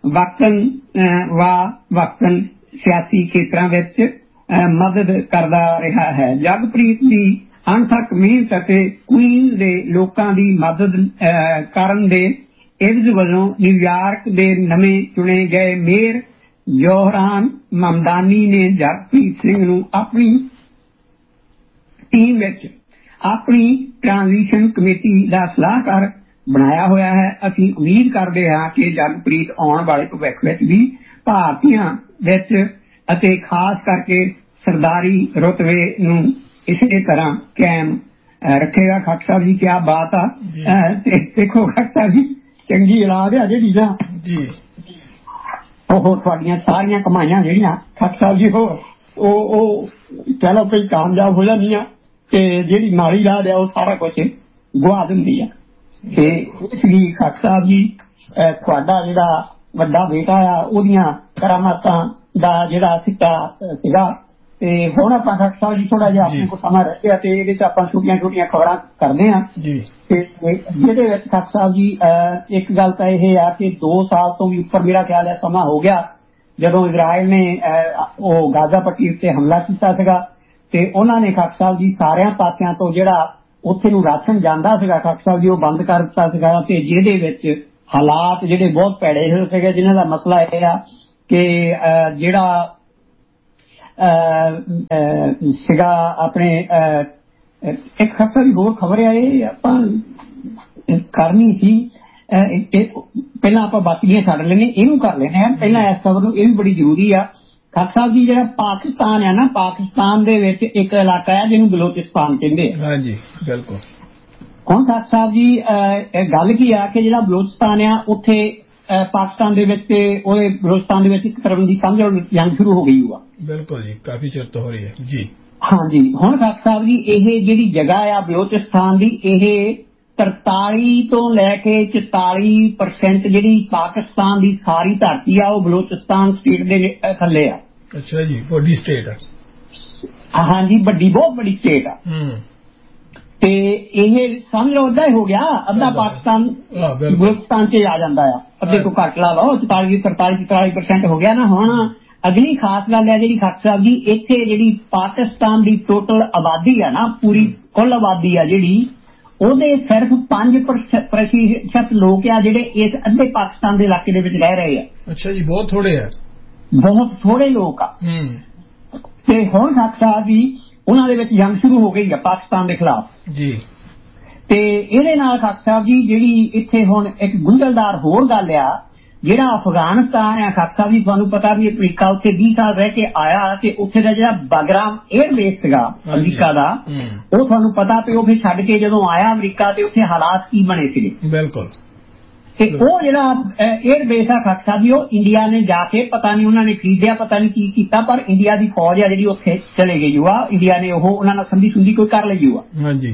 ਵਕਤਨ ਸਿਆਸੀ ਖੇਤਰਾਂ ਵਿੱਚ ਮਦਦ ਕਰਦਾ ਰਿਹਾ ਹੈ। ਜਗਪ੍ਰੀਤ ਦੀ ਅਣਥੱਕ ਮਿਹਨਤ ਅਤੇ ਕੁਈਨ ਦੇ ਲੋਕਾਂ ਦੀ ਮਦਦ ਕਰਨ ਦੇ ਇਵਜ਼ ਵਜੋਂ ਨਿਊਯਾਰਕ ਦੇ ਨਵੇਂ ਚੁਣੇ ਗਏ ਮੇਅਰ ਜੋਹਰਾਨ ਮਮਦਾਨੀ ਨੇ ਜਗਪ੍ਰੀਤ ਸਿੰਘ ਨੂੰ ਆਪਣੀ ਟੀਮ ਵਿੱਚ ਆਪਣੀ ਟ੍ਰਾਂਜ਼ੀਸ਼ਨ ਕਮੇਟੀ ਦਾ ਸਲਾਹਕਾਰ ਬਣਾਇਆ ਹੋਇਆ ਹੈ। ਅਸੀਂ ਉਮੀਦ ਕਰਦੇ ਹਾਂ ਕਿ ਜਗਪ੍ਰੀਤ ਆਉਣ ਵਾਲੇ ਭਵਿੱਖ ਵਿੱਚ ਵੀ ਭਾਰਤੀਆਂ ਵਿੱਚ ਅਤੇ ਖਾਸ ਕਰਕੇ ਸਰਦਾਰੀ ਰੁਤਬੇ ਨੂੰ ਇਸੇ ਤਰ੍ਹਾਂ ਕਾਇਮ ਰੱਖੇਗਾ। ਖਾਕ ਸਾਹਿਬ ਜੀ ਕਿਆ ਬਾਤ ਆ ਤੇ ਦੇਖੋ ਖਾਕ ਸਾਹਿਬ ਜੀ ਚੰਗੀ ਔਲਾਦ ਆ ਜਿਹੜੀ ਨਾ ਉਹ ਤੁਹਾਡੀਆਂ ਸਾਰੀਆਂ ਕਮਾਈਆਂ ਜਿਹੜੀਆਂ ਖਾਕ ਸਾਹਿਬ ਜੀ ਉਹ ਚਲੋ ਕੋਈ ਕਾਮਯਾਬ ਹੋ ਜਾਂਦੀਆਂ ਤੇ ਜਿਹੜੀ ਮਾੜੀ ਰਾਹ ਆ ਉਹ ਸਾਰਾ ਕੁਝ ਗੁਆ ਦਿੰਦੀ ਆ ਤੇ ਇਸ ਲਈ ਖਾਕ ਸਾਹਿਬ ਜੀ ਤੁਹਾਡਾ ਜਿਹੜਾ ਵੱਡਾ ਬੇਟਾ ਆ ਉਹਦੀਆਂ ਕਰਾਮਾਤਾਂ ਦਾ ਜਿਹੜਾ ਸਿੱਟਾ ਸੀਗਾ ਤੇ ਹੁਣ ਆਪਾਂ ਖਾਕ ਸਾਹਿਬ ਜੀ ਥੋੜਾ ਜਿਹਾ ਆਪਣੇ ਕੋਲ ਸਮਾਂ ਰਹਿ ਗਿਆ ਤੇ ਇਹਦੇ ਚ ਆਪਾਂ ਛੋਟੀਆਂ ਖਬਰਾਂ ਕਰਦੇ ਹਾਂ ਤੇ ਜਿਹਦੇ ਵਿੱਚ ਖਾਕ ਸਾਹਿਬ ਜੀ ਇੱਕ ਗੱਲ ਤਾਂ ਇਹ ਆ ਕਿ 2 ਸਾਲ ਤੋਂ ਵੀ ਉੱਪਰ ਮੇਰਾ ਖਿਆਲ ਹੈ ਸਮਾਂ ਹੋ ਗਿਆ ਜਦੋਂ ਇਜ਼ਰਾਈਲ ਨੇ ਉਹ ਗਾਜ਼ਾ ਪੱਟੀ ਉੱਤੇ ਹਮਲਾ ਕੀਤਾ ਸੀਗਾ ਤੇ ਉਹਨਾਂ ਨੇ ਖਾਕ ਸਾਹਿਬ ਜੀ ਸਾਰਿਆਂ ਪਾਸਿਆਂ ਤੋਂ ਜਿਹੜਾ ਉੱਥੇ ਨੂੰ ਰਾਸ਼ਨ ਜਾਂਦਾ ਸੀਗਾ ਖਾਕ ਸਾਹਿਬ ਜੀ ਉਹ ਬੰਦ ਕਰ ਦਿੱਤਾ ਸੀਗਾ ਤੇ ਜਿਹਦੇ ਵਿੱਚ ਹਾਲਾਤ ਜਿਹੜੇ ਬਹੁਤ ਭੈੜੇ ਹੋਏ ਸੀਗੇ ਜਿਨ੍ਹਾਂ ਦਾ ਮਸਲਾ ਇਹ ਆ ਕਿ ਜਿਹੜਾ ਸੀਗਾ ਆਪਣੇ ਇੱਕ ਖਬਰ ਦੀ ਹੋਰ ਖਬਰ ਆ ਇਹ ਆਪਾਂ ਕਰਨੀ ਸੀ ਪਹਿਲਾਂ ਆਪਾਂ ਬਾਕੀਆਂ ਛੱਡ ਲੈਣੇ ਇਹਨੂੰ ਕਰ ਲੈਣੇ ਆ ਪਹਿਲਾਂ ਇਸ ਖਬਰ ਨੂੰ ਇਹ ਵੀ ਬੜੀ ਜ਼ਰੂਰੀ ਆ। ਖਾਕ ਸਾਹਿਬ ਜੀ ਜਿਹੜਾ ਪਾਕਿਸਤਾਨ ਆ ਨਾ ਪਾਕਿਸਤਾਨ ਦੇ ਵਿੱਚ ਇੱਕ ਇਲਾਕਾ ਹੈ ਜਿਹਨੂੰ ਬਲੋਚਿਸਤਾਨ ਕਹਿੰਦੇ ਆ। ਹਾਂਜੀ ਬਿਲਕੁਲ। ਹੁਣ ਖਾਕ ਸਾਹਿਬ ਜੀ ਗੱਲ ਕੀ ਆ ਕਿ ਜਿਹੜਾ ਬਲੋਚਿਸਤਾਨ ਆ ਉੱਥੇ ਪਾਕਿਸਤਾਨ ਦੇ ਵਿੱਚ ਉਹਦੇ ਬਲੋਚਿਸਤਾਨ ਦੇ ਵਿੱਚ ਇੱਕ ਤਰ੍ਹਾਂ ਦੀ ਸਮਝ ਜੰਗ ਸ਼ੁਰੂ ਹੋ ਗਈ ਹੋਆ। ਬਿਲਕੁਲ ਜੀ ਕਾਫੀ ਚਿਰ ਤੋਂ ਹੋ ਰਹੀ ਹੈ ਜੀ। ਹਾਂਜੀ ਹੁਣ ਖਾਕ ਸਾਹਿਬ ਜੀ ਇਹ ਜਿਹੜੀ ਜਗ੍ਹਾ ਆ ਬਲੋਚਿਸਤਾਨ ਦੀ ਇਹ 43 ਤੋਂ ਲੈ ਕੇ 44% ਜਿਹੜੀ ਪਾਕਿਸਤਾਨ ਦੀ ਸਾਰੀ ਧਰਤੀ ਆ ਉਹ ਬਲੋਚਿਸਤਾਨ ਸਟੇਟ ਦੇ ਥੱਲੇ ਆ। ਅੱਛਾ ਜੀ ਵੱਡੀ ਸਟੇਟ ਆ। ਹਾਂਜੀ ਵੱਡੀ ਬਹੁਤ ਵੱਡੀ ਸਟੇਟ ਆ ਤੇ ਇਹ ਸਮਝ ਲਓ ਅੱਧਾ ਹੀ ਹੋ ਗਿਆ ਅੱਧਾ ਪਾਕਿਸਤਾਨ ਬਲੋਚਿਸਤਾਨ ਚ ਆ ਜਾਂਦਾ ਆ ਅੱਧੇ ਤੋਂ ਘੱਟ ਲਾ ਲਓ 43% ਹੋ ਗਿਆ ਨਾ। ਹੁਣ ਅਗਲੀ ਖਾਸ ਗੱਲ ਹੈ ਜਿਹੜੀ ਖਾਕ ਸਾਹਿਬ ਜੀ ਇੱਥੇ ਜਿਹੜੀ ਪਾਕਿਸਤਾਨ ਦੀ ਟੋਟਲ ਆਬਾਦੀ ਆ ਨਾ ਪੂਰੀ ਕੁੱਲ ਆਬਾਦੀ ਆ ਜਿਹੜੀ ਉਹਦੇ ਸਿਰਫ 5% ਲੋਕ ਆ ਜਿਹੜੇ ਇਸ ਅੱਧੇ ਪਾਕਿਸਤਾਨ ਦੇ ਇਲਾਕੇ ਦੇ ਵਿੱਚ ਰਹਿ ਰਹੇ ਆ। ਅੱਛਾ ਜੀ ਬਹੁਤ ਥੋੜੇ ਆ ਬਹੁਤ ਥੋੜੇ ਲੋਕ ਆ ਤੇ ਹੁਣ ਖਾਕ ਸਾਹਿਬ ਜੀ ਉਹਨਾਂ ਦੇ ਵਿੱਚ ਜੰਗ ਸ਼ੁਰੂ ਹੋ ਗਈ ਆ ਪਾਕਿਸਤਾਨ ਦੇ ਖਿਲਾਫ ਜੀ ਤੇ ਇਹਦੇ ਨਾਲ ਖਾਕ ਸਾਹਿਬ ਜੀ ਜਿਹੜੀ ਇੱਥੇ ਹੁਣ ਇੱਕ ਗੁੰਝਲਦਾਰ ਹੋਰ ਗੱਲ ਆ ਜਿਹੜਾ ਅਫਗਾਨਿਸਤਾਨ ਹੈ ਖਾਲਸਾ ਜੀ ਤੁਹਾਨੂੰ ਪਤਾ ਵੀ ਅਮਰੀਕਾ ਉੱਥੇ 20 ਸਾਲ ਰਹਿ ਕੇ ਆਇਆ ਤੇ ਉੱਥੇ ਦਾ ਜਿਹੜਾ ਬਾਗਰਾਮ 에ਅਰਬੇਸ ਸੀਗਾ ਅਮਰੀਕਾ ਦਾ ਉਹ ਤੁਹਾਨੂੰ ਪਤਾ ਵੀ ਉਹ ਫਿਰ ਛੱਡ ਕੇ ਜਦੋਂ ਆਇਆ ਅਮਰੀਕਾ ਤੇ ਉੱਥੇ ਹਾਲਾਤ ਕੀ ਬਣੇ ਸੀਗੇ। ਬਿਲਕੁਲ। ਤੇ ਉਹ ਜਿਹੜਾ 에ਅਰਬੇਸ ਆ ਖਾਲਸਾ ਜੀ ਉਹ ਇੰਡੀਆ ਨੇ ਜਾ ਕੇ ਪਤਾ ਨਹੀਂ ਉਹਨਾਂ ਨੇ ਖਰੀਦਿਆ ਪਤਾ ਨਹੀਂ ਕੀ ਕੀਤਾ ਪਰ ਇੰਡੀਆ ਦੀ ਫੌਜ ਆ ਜਿਹੜੀ ਉੱਥੇ ਚਲੇ ਗਈ ਆ ਇੰਡੀਆ ਨੇ ਉਹ ਉਹਨਾਂ ਨਾਲ ਸੰਧੀ ਸੁੰਧੀ ਕੋਈ ਕਰ ਲਈ ਆ। ਹਾਂਜੀ।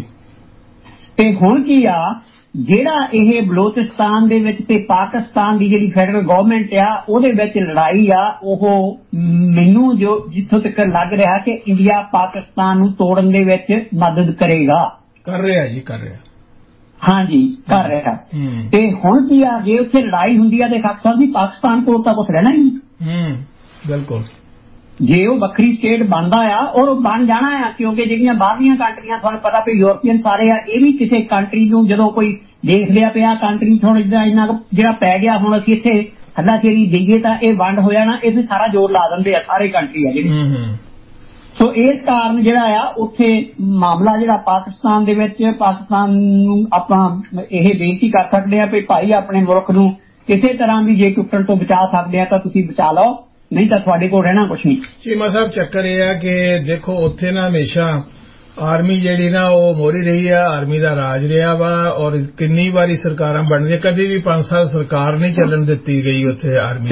ਤੇ ਹੁਣ ਕੀ ਆ ਜਿਹੜਾ ਇਹ ਬਲੋਚਿਸਤਾਨ ਦੇ ਵਿੱਚ ਤੇ ਪਾਕਿਸਤਾਨ ਦੀ ਜਿਹੜੀ ਫੈਡਰਲ ਗਵਰਨਮੈਂਟ ਆ ਉਹਦੇ ਵਿੱਚ ਲੜਾਈ ਆ ਉਹ ਮੈਨੂੰ ਜੋ ਜਿੱਥੋਂ ਤੱਕ ਲੱਗ ਰਿਹਾ ਕਿ ਇੰਡੀਆ ਪਾਕਿਸਤਾਨ ਨੂੰ ਤੋੜਨ ਦੇ ਵਿੱਚ ਮਦਦ ਕਰੇਗਾ। ਕਰ ਰਿਹਾ ਜੀ ਕਰ ਰਿਹਾ। ਹਾਂਜੀ ਕਰ ਰਿਹਾ। ਤੇ ਹੁਣ ਕੀ ਆ ਜੇ ਉੱਥੇ ਲੜਾਈ ਹੁੰਦੀ ਆ ਤੇ ਖਾਲਸਾ ਜੀ ਪਾਕਿਸਤਾਨ ਕੋਲ ਤਾਂ ਕੁਛ ਰਹਿਣਾ ਹੀ ਨਹੀਂ। ਬਿਲਕੁਲ। ਜੇ ਉਹ ਵੱਖਰੀ ਸਟੇਟ ਬਣਦਾ ਆ ਔਰ ਉਹ ਬਣ ਜਾਣਾ ਆ ਕਿਉਂਕਿ ਜਿਹੜੀਆਂ ਬਾਹਰਲੀਆਂ ਕੰਟਰੀਆਂ ਤੁਹਾਨੂੰ ਪਤਾ ਵੀ ਯੂਰਪੀਅਨ ਸਾਰੇ ਆ ਇਹ ਵੀ ਕਿਸੇ ਕੰਟਰੀ ਨੂੰ ਜਦੋਂ ਕੋਈ ਦੇਖ ਲਿਆ ਪਿਆ ਕੰਟਰੀ ਥੋੜਾ ਇੰਨਾ ਜਿਹੜਾ ਪੈ ਗਿਆ ਹੁਣ ਅਸੀਂ ਇੱਥੇ ਹੱਲਾਸ਼ੇਰੀ ਦੇਈਏ ਤਾਂ ਇਹ ਵੰਡ ਹੋ ਜਾਣਾ ਇਹ ਸਾਰਾ ਜ਼ੋਰ ਲਾ ਦਿੰਦੇ ਆ ਸਾਰੇ ਕੰਟਰੀ ਆ ਜਿਹੜੀ। ਸੋ ਇਸ ਕਾਰਨ ਜਿਹੜਾ ਆ ਉੱਥੇ ਮਾਮਲਾ ਜਿਹੜਾ ਪਾਕਿਸਤਾਨ ਦੇ ਵਿੱਚ ਪਾਕਿਸਤਾਨ ਨੂੰ ਆਪਾਂ ਇਹ ਬੇਨਤੀ ਕਰ ਸਕਦੇ ਆ ਵੀ ਭਾਈ ਆਪਣੇ ਮੁਲਕ ਨੂੰ ਕਿਸੇ ਤਰ੍ਹਾਂ ਵੀ ਜੇ ਟੁੱਟਣ ਤੋਂ ਬਚਾ ਸਕਦੇ ਆ ਤਾਂ ਤੁਸੀਂ ਬਚਾ ਲਓ ਨਹੀਂ ਤਾਂ ਤੁਹਾਡੇ ਕੋਲ ਰਹਿਣਾ ਕੁਛ ਨਹੀਂ। ਚੀਮਾ ਸਾਹਿਬ ਚੱਕਰ ਇਹ ਆ ਕਿ ਦੇਖੋ ਉੱਥੇ ਨਾ ਹਮੇਸ਼ਾ ਆਰਮੀ ਜਿਹੜੀ ਨਾ ਉਹ ਮੋਹਰੀ ਰਹੀ ਆ ਆਰਮੀ ਦਾ ਰਾਜ ਰਿਹਾ ਵਾ ਔਰ ਕਿੰਨੀ ਵਾਰੀ ਸਰਕਾਰਾਂ ਬਣਦੀਆਂ ਕਦੇ ਵੀ 5 ਸਾਲ ਸਰਕਾਰ ਨਹੀਂ ਚੱਲਣ ਦਿੱਤੀ ਗਈ ਉੱਥੇ ਆਰਮੀ।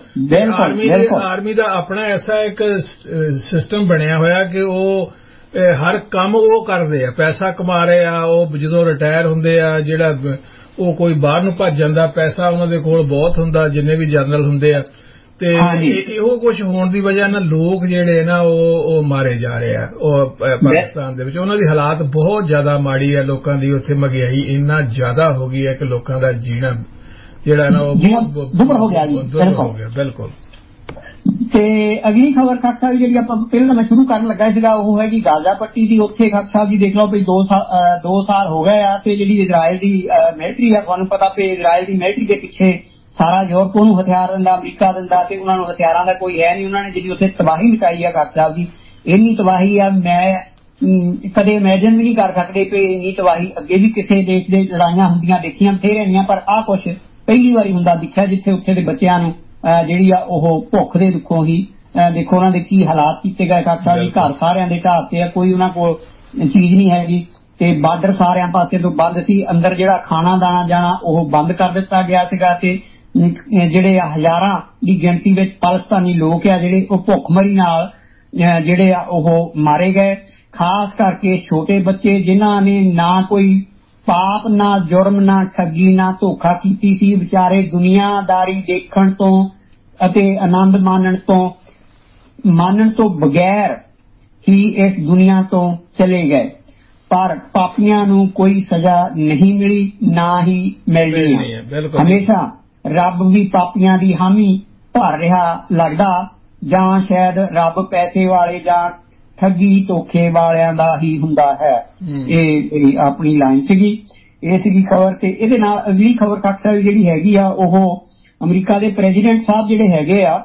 ਬਿਲਕੁਲ ਆਰਮੀ ਦਾ ਆਪਣਾ ਐਸਾ ਇੱਕ ਸਿਸਟਮ ਬਣਿਆ ਹੋਇਆ ਕਿ ਉਹ ਹਰ ਕੰਮ ਉਹ ਕਰਦੇ ਆ ਪੈਸਾ ਕਮਾ ਰਹੇ ਆ ਉਹ ਜਦੋਂ ਰਿਟਾਇਰ ਹੁੰਦੇ ਆ ਜਿਹੜਾ ਉਹ ਕੋਈ ਬਾਹਰ ਨੂੰ ਭੱਜ ਜਾਂਦਾ ਪੈਸਾ ਉਹਨਾਂ ਦੇ ਕੋਲ ਬਹੁਤ ਹੁੰਦਾ ਜਿੰਨੇ ਵੀ ਜਨਰਲ ਹੁੰਦੇ ਆ ਤੇ ਇਹੋ ਕੁਝ ਹੋਣ ਦੀ ਵਜ੍ਹਾ ਨਾਲ ਲੋਕ ਜਿਹੜੇ ਨਾ ਉਹ ਮਾਰੇ ਜਾ ਰਹੇ ਆ ਉਹ ਪਾਕਿਸਤਾਨ ਦੇ ਵਿੱਚ ਉਹਨਾਂ ਦੀ ਹਾਲਾਤ ਬਹੁਤ ਜ਼ਿਆਦਾ ਮਾੜੀ ਆ ਲੋਕਾਂ ਦੀ ਉੱਥੇ ਮਹਿੰਗਾਈ ਇੰਨਾ ਜ਼ਿਆਦਾ ਹੋ ਗਈ ਹੈ ਕਿ ਲੋਕਾਂ ਦਾ ਜੀਣਾ ਜਿਹੜਾ ਨਾ ਉਹ ਦੁੱਭਰ ਹੋ ਗਿਆ। ਬਿਲਕੁਲ। ਤੇ ਅਗਲੀ ਖਬਰ ਖਾਲਸਾ ਜਿਹੜੀ ਆਪਾਂ ਪਹਿਲਾਂ ਮੈਂ ਸ਼ੁਰੂ ਕਰਨ ਲੱਗਾ ਸੀਗਾ ਉਹ ਹੈਗੀ ਗਾਜ਼ਾ ਪੱਟੀ ਦੀ। ਉੱਥੇ ਖਾਲਸਾ ਜੀ ਦੇਖ ਲਓ ਵੀ 2 ਸਾਲ ਹੋ ਗਏ ਆ ਤੇ ਜਿਹੜੀ ਇਜ਼ਰਾਈਲ ਦੀ ਮਿਲਟਰੀ ਆ ਤੁਹਾਨੂੰ ਪਤਾ ਵੀ ਇਜ਼ਰਾਈਲ ਦੀ ਮਿਲਟਰੀ ਦੇ ਪਿੱਛੇ ਸਾਰਾ ਯੂਰਪ ਨੂੰ ਹਥਿਆਰ ਦਿੰਦਾ ਅਮਰੀਕਾ ਦਿੰਦਾ ਤੇ ਉਹਨਾਂ ਨੂੰ ਹਥਿਆਰਾਂ ਦਾ ਕੋਈ ਹੈ ਨਹੀਂ। ਉਹਨਾਂ ਨੇ ਜਿਹੜੀ ਉੱਥੇ ਤਬਾਹੀ ਮਚਾਈ ਆ ਖਾਲਸਾ ਜੀ ਇੰਨੀ ਤਬਾਹੀ ਆ ਮੈਂ ਕਦੇ ਇਮੈਜਿਨ ਵੀ ਨਹੀਂ ਕਰ ਸਕਦੇ ਕਿ ਇੰਨੀ ਤਬਾਹੀ ਅੱਗੇ ਵੀ ਕਿਸੇ ਦੇਸ਼ ਦੇ ਲੜਾਈਆਂ ਹੁੰਦੀਆਂ ਦੇਖੀਆਂ ਬਥੇਰੀਆਂ ਪਰ ਆਹ ਕੁਛ ਪਹਿਲੀ ਵਾਰੀ ਹੁੰਦਾ ਦਿਖਿਆ ਜਿੱਥੇ ਉੱਥੇ ਦੇ ਬੱਚਿਆਂ ਨੂੰ ਜਿਹੜੀ ਆ ਉਹ ਭੁੱਖ ਦੇ ਦੁੱਖੋਂ ਹੀ ਦੇਖੋ ਉਹਨਾਂ ਦੇ ਕੀ ਹਾਲਾਤ ਕੀਤੇ ਗਏ ਖਾਲਸਾ ਜੀ ਘਰ ਸਾਰਿਆਂ ਦੇ ਢਾਤੇ ਆ ਕੋਈ ਉਹਨਾਂ ਕੋਲ ਚੀਜ਼ ਨਹੀਂ ਹੈਗੀ ਤੇ ਬਾਰਡਰ ਸਾਰਿਆਂ ਪਾਸੇ ਤੋਂ ਬੰਦ ਸੀ ਅੰਦਰ ਜਿਹੜਾ ਖਾਣਾ ਦਾਣਾ ਜਾਣਾ ਉਹ ਬੰਦ ਕਰ ਦਿੱਤਾ ਗਿਆ ਸੀਗਾ ਤੇ ਜਿਹੜੇ ਹਜ਼ਾਰਾਂ ਦੀ ਗਿਣਤੀ ਵਿੱਚ ਪਾਕਿਸਤਾਨੀ ਲੋਕ ਆ ਜਿਹੜੇ ਉਹ ਭੁੱਖਮਰੀ ਨਾਲ ਜਿਹੜੇ ਆ ਉਹ ਮਾਰੇ ਗਏ ਖਾਸ ਕਰਕੇ ਛੋਟੇ ਬੱਚੇ ਜਿਨ੍ਹਾਂ ਨੇ ਨਾ ਕੋਈ ਪਾਪ ਨਾ ਜੁਰਮ ਨਾ ਠੱਗੀ ਨਾ ਧੋਖਾ ਕੀਤੀ ਸੀ ਵਿਚਾਰੇ ਦੁਨੀਆਦਾਰੀ ਦੇਖਣ ਤੋਂ ਅਤੇ ਆਨੰਦ ਮਾਣਨ ਤੋਂ ਬਗੈਰ ਹੀ ਇਸ ਦੁਨੀਆ ਤੋਂ ਚਲੇ ਗਏ ਪਰ ਪਾਪੀਆਂ ਨੂੰ ਕੋਈ ਸਜ਼ਾ ਨਹੀਂ ਮਿਲੀ ਨਾ ਹੀ ਮਿਲਣੀ ਹੈ। ਹਮੇਸ਼ਾ ਰੱਬ ਵੀ ਪਾਪੀਆਂ ਦੀ ਹਾਮੀ ਭਰ ਰਿਹਾ ਲੱਗਦਾ ਜਾਂ ਸ਼ਾਇਦ ਰੱਬ ਪੈਸੇ ਵਾਲੇ ਜਾਂ ਠੱਗੀ ਧੋਖੇ ਵਾਲਿਆਂ ਦਾ ਹੀ ਹੁੰਦਾ ਹੈ। ਇਹ ਆਪਣੀ ਲਾਈਨ ਸੀਗੀ ਇਹ ਸੀਗੀ ਖਬਰ ਤੇ ਇਹਦੇ ਨਾਲ ਅਗਲੀ ਖਬਰ ਖਾਲਸਾ ਜਿਹੜੀ ਹੈਗੀ ਆ ਉਹ ਅਮਰੀਕਾ ਦੇ ਪ੍ਰੈਜ਼ੀਡੈਂਟ ਸਾਹਿਬ ਜਿਹੜੇ ਹੈਗੇ ਆ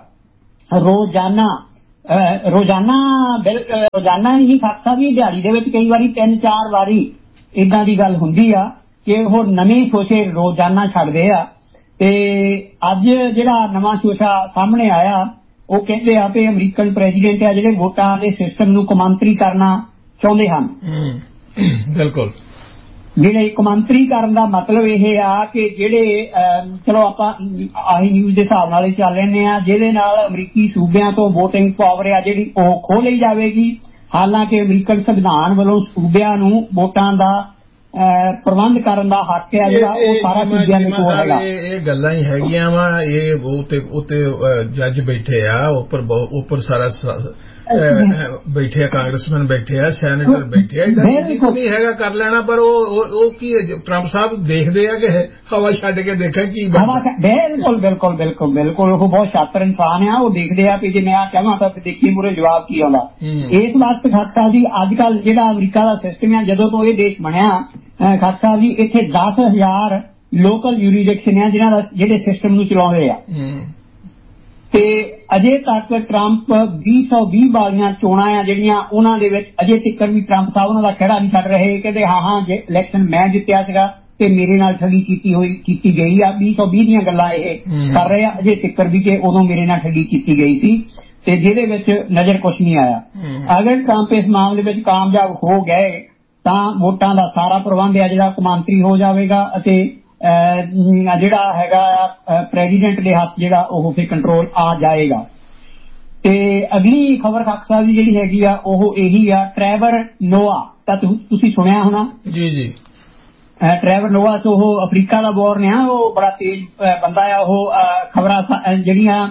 ਰੋਜ਼ਾਨਾ ਹੀ ਖਾਲਸਾ ਵੀ ਦਿਹਾੜੀ ਦੇ ਵਿੱਚ ਕਈ ਵਾਰੀ 3-4 ਵਾਰੀ ਏਦਾਂ ਦੀ ਗੱਲ ਹੁੰਦੀ ਆ ਕਿ ਉਹ ਨਵੇਂ ਸ਼ੋਸ਼ੇ ਰੋਜ਼ਾਨਾ ਛੱਡਦੇ ਆ ਤੇ ਅੱਜ ਜਿਹੜਾ ਨਵਾਂ ਸ਼ੋਸ਼ਾ ਸਾਹਮਣੇ ਆਇਆ ਉਹ ਕਹਿੰਦੇ ਆ ਕਿ ਅਮਰੀਕਨ ਪ੍ਰੈਜ਼ੀਡੈਂਟ ਆ ਜਿਹੜੇ ਵੋਟਾਂ ਦੇ ਸਿਸਟਮ ਨੂੰ ਕੌਮਾਂਤਰੀ ਕਰਨਾ ਚਾਹੁੰਦੇ ਹਨ। ਬਿਲਕੁਲ। ਜਿਹੜੇ ਕੌਮਾਂਤਰੀ ਕਰਨ ਦਾ ਮਤਲਬ ਇਹ ਆ ਕਿ ਜਿਹੜੇ ਚਲੋ ਆਪਾਂ ਆਹੀ ਨਿਊਜ਼ ਦੇ ਹਿਸਾਬ ਨਾਲ ਹੀ ਚੱਲ ਲੈਂਦੇ ਆ ਜਿਹਦੇ ਨਾਲ ਅਮਰੀਕੀ ਸੂਬਿਆਂ ਤੋਂ ਵੋਟਿੰਗ ਪਾਵਰ ਆ ਜਿਹੜੀ ਉਹ ਖੋਹ ਲਈ ਜਾਵੇਗੀ ਹਾਲਾਂਕਿ ਅਮਰੀਕਨ ਸੰਵਿਧਾਨ ਵੱਲੋਂ ਸੂਬਿਆਂ ਨੂੰ ਵੋਟਾਂ ਦਾ ਪ੍ਰਬੰਧ ਕਰਨ ਦਾ ਹੱਕ ਹੈ ਜਿਹੜਾ ਉਹ ਸਾਰਾ ਸੂਬਿਆਂ ਦੇ ਕੋਲ ਹੈਗਾ। ਇਹ ਗੱਲਾਂ ਹੀ ਹੈਗੀਆਂ ਵਾ ਇਹ ਉੱਤੇ ਜੱਜ ਬੈਠੇ ਆ ਉੱਪਰ ਸਾਰਾ ਬੈਠੇ ਆ ਕਾਂਗਰਸਮੈਨ ਬੈਠੇ ਆ ਸੈਨੇਟਰ ਬੈਠੇ ਆ ਨਹੀਂ ਹੈਗਾ ਕਰ ਲੈਣਾ ਪਰ ਉਹ ਕੀ ਟਰੰਪ ਸਾਹਿਬ ਦੇਖਦੇ ਆ ਕਿ ਹਵਾ ਛੱਡ ਕੇ ਦੇਖਾਂ ਕੀ ਬਿਲਕੁਲ ਉਹ ਬਹੁਤ ਸ਼ਾਤਰ ਇਨਸਾਨ ਆ ਉਹ ਦੇਖਦੇ ਆ ਵੀ ਜੇ ਮੈਂ ਕਹਾਂ ਤਾਂ ਦੇਖੀ ਮੂਰੇ ਜਵਾਬ ਕੀ ਆਉਂਦਾ। ਇਸ ਵਾਸਤੇ ਖਾਲਸਾ ਜੀ ਅੱਜ ਕੱਲ ਜਿਹੜਾ ਅਮਰੀਕਾ ਦਾ ਸਿਸਟਮ ਆ ਜਦੋਂ ਤੋਂ ਇਹ ਦੇਸ਼ ਬਣਿਆ ਖਾਲਸਾ ਜੀ ਇੱਥੇ 10,000 ਲੋਕਲ ਯੂਰੀਡਿਕਸ਼ਨ ਆ ਜਿਹਨਾਂ ਦਾ ਜਿਹੜੇ ਸਿਸਟਮ ਨੂੰ ਚਲਾਉਂਦੇ ਆ ਤੇ ਅਜੇ ਤੱਕ ਟਰੰਪ 2020 ਵਾਲੀਆਂ ਚੋਣਾਂ ਆ ਜਿਹੜੀਆਂ ਉਹਨਾਂ ਦੇ ਵਿੱਚ ਅਜੇ ਤੱਕ ਵੀ ਟਰੰਪ ਸਾਹਿਬ ਉਹਨਾਂ ਦਾ ਖਹਿੜਾ ਨਹੀਂ ਛੱਡ ਰਹੇ ਕਹਿੰਦੇ ਹਾਂ ਜੇ ਇਲੈਕਸ਼ਨ ਮੈਂ ਜਿੱਤਿਆ ਸੀਗਾ ਉੱਤੇ ਮੇਰੇ ਨਾਲ ਠੱਗੀ ਕੀਤੀ ਗਈ ਆ। 2020 ਦੀਆਂ ਗੱਲਾਂ ਇਹ ਕਰ ਰਹੇ ਆ ਅਜੇ ਤੱਕ ਵੀ ਕਿ ਉਦੋਂ ਮੇਰੇ ਨਾਲ ਠੱਗੀ ਕੀਤੀ ਗਈ ਸੀ ਤੇ ਜਿਹਦੇ ਵਿੱਚ ਨਜ਼ਰ ਕੁਛ ਨਹੀਂ ਆਇਆ। ਅਗਰ ਟਰੰਪ ਇਸ ਮਾਮਲੇ ਵਿੱਚ ਕਾਮਯਾਬ ਹੋ ਗਏ ਤਾਂ ਵੋਟਾਂ ਦਾ ਸਾਰਾ ਪ੍ਰਬੰਧ ਹੈ ਜਿਹੜਾ ਕੌਮਾਂਤਰੀ ਹੋ ਜਾਵੇਗਾ ਅਤੇ ਜਿਹੜਾ ਹੈਗਾ ਪ੍ਰੈਜ਼ੀਡੈਂਟ ਦੇ ਹੱਥ ਜਿਹੜਾ ਉਹ ਫਿਰ ਕੰਟਰੋਲ ਆ ਜਾਏਗਾ। ਤੇ ਅਗਲੀ ਖਬਰ ਖਾਕ ਸਾਹਿਬ ਦੀ ਜਿਹੜੀ ਹੈਗੀ ਆ ਉਹ ਇਹੀ ਆ, ਟਰੈਵਰ ਨੋਆ ਤਾਂ ਤੁਸੀਂ ਸੁਣਿਆ ਹੋਣਾ। ਜੀ ਜੀ। ਟਰੈਵਰ ਨੋਆ ਤੋਂ ਉਹ ਅਫਰੀਕਾ ਦਾ ਬੋਰਨ ਆ, ਉਹ ਬੜਾ ਤੇਜ਼ ਬੰਦਾ ਆ। ਉਹ ਖਬਰਾਂ ਜਿਹੜੀਆਂ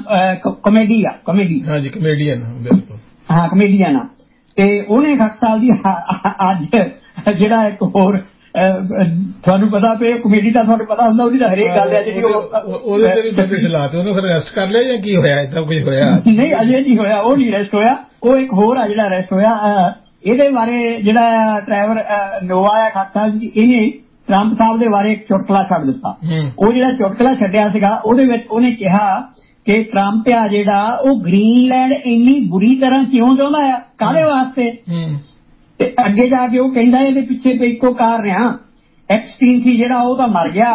ਕਮੇਡੀਅਨ ਬਿਲਕੁਲ ਹਾਂ ਕਮੇਡੀਅਨ ਆ। ਤੇ ਉਹਨੇ ਖਾਕ ਸਾਹਿਬ ਦੀ ਅੱਜ ਜਿਹੜਾ ਇੱਕ ਹੋਰ ਤੁਹਾਨੂੰ ਪਤਾ ਪਏ ਕਮੇਡੀ ਤਾਂ ਤੁਹਾਨੂੰ ਪਤਾ ਹੁੰਦਾ ਉਹਦੀ ਤਾਂ ਹਰੇਕ ਗੱਲ ਹੈ ਜਿਹੜੀ ਉਹਦੇ ਤੇ ਲਾਤੇ ਉਹਨੂੰ ਫਿਰ ਅਰੈਸਟ ਕਰ ਲਿਆ ਜਾਂ ਕੀ ਹੋਇਆ? ਏਦਾਂ ਕੁਝ ਹੋਇਆ ਨਹੀਂ, ਅਜੇ ਨਹੀਂ ਹੋਇਆ, ਉਹ ਨਹੀਂ ਅਰੈਸਟ ਹੋਇਆ। ਉਹ ਇੱਕ ਹੋਰ ਆ ਜਿਹੜਾ ਅਰੈਸਟ ਹੋਇਆ। ਇਹਦੇ ਬਾਰੇ ਜਿਹੜਾ ਟਰੈਵਰ ਨੋਆ ਆ ਖਾਕ ਸਾਹਿਬ ਜੀ, ਇਹਨੇ ਟਰੰਪ ਸਾਹਿਬ ਦੇ ਬਾਰੇ ਇੱਕ ਚੁਟਕਲਾ ਛੱਡ ਦਿੱਤਾ। ਉਹ ਜਿਹੜਾ ਚੁਟਕਲਾ ਛੱਡਿਆ ਸੀਗਾ ਉਹਦੇ ਵਿੱਚ ਉਹਨੇ ਕਿਹਾ ਕਿ ਟਰੰਪ ਆ ਜਿਹੜਾ ਉਹ ਗ੍ਰੀਨਲੈਂਡ ਇੰਨੀ ਬੁਰੀ ਤਰ੍ਹਾਂ ਕਿਉਂ ਚਾਹੁੰਦਾ ਆ, ਕਾਹਦੇ ਵਾਸਤੇ। ਤੇ ਅੱਗੇ ਜਾ ਕੇ ਉਹ ਕਹਿੰਦਾ ਇਹਦੇ ਪਿੱਛੇ ਇੱਕੋ ਕਾਰਨ ਆ, ਐਪਸਟੀਨ ਸੀ ਜਿਹੜਾ ਉਹ ਤਾਂ ਮਰ ਗਿਆ।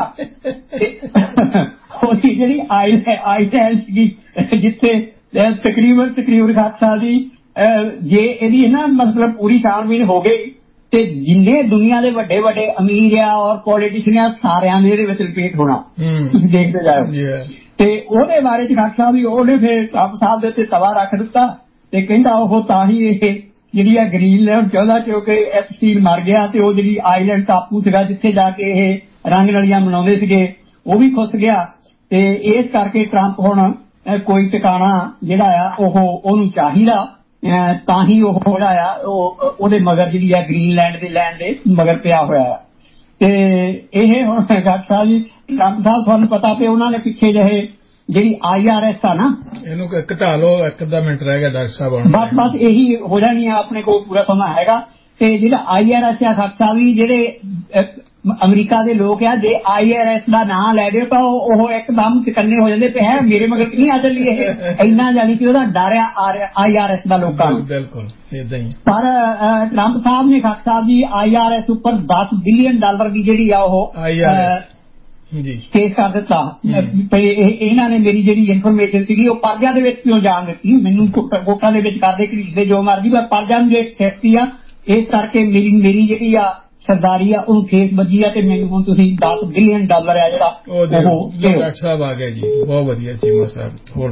ਉਹਦੀ ਜਿਹੜੀ ਆਈਲੈਂਡ ਸੀਗੀ ਜਿੱਥੇ ਤਕਰੀਬਨ ਖਾਕ ਸਾਹਿਬ ਦੀ ਜੇ ਇਹਦੀ ਨਾ ਮਤਲਬ ਪੂਰੀ ਛਾਣਬੀਣ ਹੋ ਗਈ ਤੇ ਜਿੰਨੇ ਦੁਨੀਆ ਦੇ ਵੱਡੇ ਵੱਡੇ ਅਮੀਰ ਆ ਔਰ ਪੋਲੀਟੀਸ਼ੀਅਨ ਸਾਰਿਆਂ ਦੇ ਇਹਦੇ ਵਿੱਚ ਰਿਪੀਟ ਹੋਣਾ, ਤੁਸੀਂ ਦੇਖਦੇ ਜਾਓ। ਤੇ ਉਹਦੇ ਬਾਰੇ ਚ ਖਾਕ ਸਾਹਿਬ ਉਹਨੇ ਫਿਰ ਟਰੰਪ ਸਾਹਿਬ ਦੇ ਉੱਤੇ ਤਵਾ ਰੱਖ ਦਿੱਤਾ ਤੇ ਕਹਿੰਦਾ ਉਹ ਤਾਂ ਹੀ ਇਹ ਜਿਹੜੀ ਆ ਗ੍ਰੀਨਲੈਂਡ ਚਾਹੁੰਦਾ ਕਿਉਂਕਿ ਐਪਸਟੀਨ ਮਰ ਗਿਆ ਤੇ ਉਹ ਜਿਹੜੀ ਆਈਲੈਂਡ ਟਾਪੂ ਸੀਗਾ ਜਿੱਥੇ ਜਾ ਕੇ ਇਹ ਰੰਗ ਨਲੀਆਂ ਮਨਾਉਂਦੇ ਸੀਗੇ ਉਹ ਵੀ ਖੁੱਸ ਗਿਆ। ਤੇ ਇਸ ਕਰਕੇ ਟਰੰਪ ਹੁਣ ਕੋਈ ਟਿਕਾਣਾ ਜਿਹੜਾ ਆ ਉਹਨੂੰ ਚਾਹੀਦਾ ਤਾਂ ਹੀ ਉਹ ਜਿਹੜਾ ਆ ਉਹਦੇ ਮਗਰ ਜਿਹੜੀ ਆ ਗ੍ਰੀਨਲੈਂਡ ਦੇ ਲੈਂਡ ਦੇ ਮਗਰ ਪਿਆ ਹੋਇਆ। ਤੇ ਇਹ ਹੁਣ ਖਾਕ ਸਾਹਿਬ ਜੀ ਟਰੰਪ ਸਾਹਿਬ ਤੁਹਾਨੂੰ ਪਤਾ ਪਿਆ ਉਹਨਾਂ ਨੇ ਪਿੱਛੇ ਜਿਹੇ ਜਿਹੜੀ IRS ਆ ਨਾ ਇਹਨੂੰ ਘਟਾ ਲਓ, ਇੱਕ ਅੱਧਾ ਮਿੰਟ ਰਹਿ ਗਿਆ ਡਾਕਟਰ ਸਾਹਿਬ। ਬਸ ਇਹੀ ਹੋ ਜਾਣੀ ਆ, ਆਪਣੇ ਕੋਲ ਪੂਰਾ ਸਮਾਂ ਹੈਗਾ। ਤੇ ਜਿਹੜਾ IRS ਆ ਖਾਕ ਸਾਹਿਬ ਜੀ, ਜਿਹੜੇ ਅਮਰੀਕਾ ਦੇ ਲੋਕ ਆ ਜੇ IRS ਦਾ ਨਾਂ ਲੈ ਦਿਓ ਤਾਂ ਉਹ ਇੱਕਦਮ ਚਕੰਨੇ ਹੋ ਜਾਂਦੇ ਪਏ ਹੈ ਮੇਰੇ ਮਗਰ ਨਹੀਂ ਆ ਚੱਲੀ ਇਹ ਇੰਨਾ, ਜਾਨੀ ਕਿ ਉਹਦਾ ਡਰ ਆ IRS ਦਾ ਲੋਕਾਂ ਨੂੰ। ਬਿਲਕੁਲ ਏਦਾਂ ਹੀ। ਪਰ ਟਰੰਪ ਸਾਹਿਬ ਨੇ ਖਾਕ ਸਾਹਿਬ ਜੀ IRS ਉੱਪਰ $10 ਬਿਲੀਅਨ ਦੀ ਜਿਹੜੀ ਆ ਉਹ ਕੇਸ ਕਰ ਦਿੱਤਾ। ਇਹਨਾਂ ਨੇ ਮੇਰੀ ਜਿਹੜੀ ਇਨਫੋਰਮੇਸ਼ਨ ਸੀਗੀ ਉਹ ਪਰਜਾ ਦੇ ਵਿੱਚ ਕਿਉਂ ਜਾਣ ਦਿੱਤੀ, ਮੈਨੂੰ ਕੋਟਾਂ ਦੇ ਵਿੱਚ ਕਰਦੇ ਘੜੀਸਦੇ ਜੋ ਮਰਜ਼ੀ, ਪਰ ਪਰਜਾ ਨੂੰ ਜੇ ਸੇਫਟੀ ਆ ਇਸ ਕਰਕੇ ਮੇਰੀ ਜਿਹੜੀ ਆ ਸਰਦਾਰੀ ਆ ਉਹਨੂੰ ਖੇਸ ਵੱਜੀ ਆ ਤੇ ਮੈਨੂੰ ਹੁਣ ਤੁਸੀਂ $10 ਬਿਲੀਅਨ ਆ ਜਿਹੜਾ ਉਹ ਡਾਕਟਰ ਸਾਹਿਬ ਆ ਗਿਆ ਜੀ। ਬਹੁਤ ਵਧੀਆ ਚੀਮਾ ਸਾਹਿਬ, ਹੋਲਡ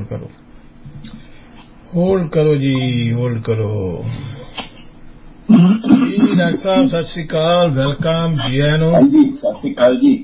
ਕਰੋ ਜੀ, ਹੋਲਡ ਕਰੋ ਜੀ। ਡਾਕਟਰ ਸਾਹਿਬ ਸਤਿ ਸ੍ਰੀ ਅਕਾਲ, ਵੈਲਕਮ ਜੀ ਆਇਆਂ ਨੂੰ। ਸਤਿ ਸ੍ਰੀ ਅਕਾਲ ਜੀ।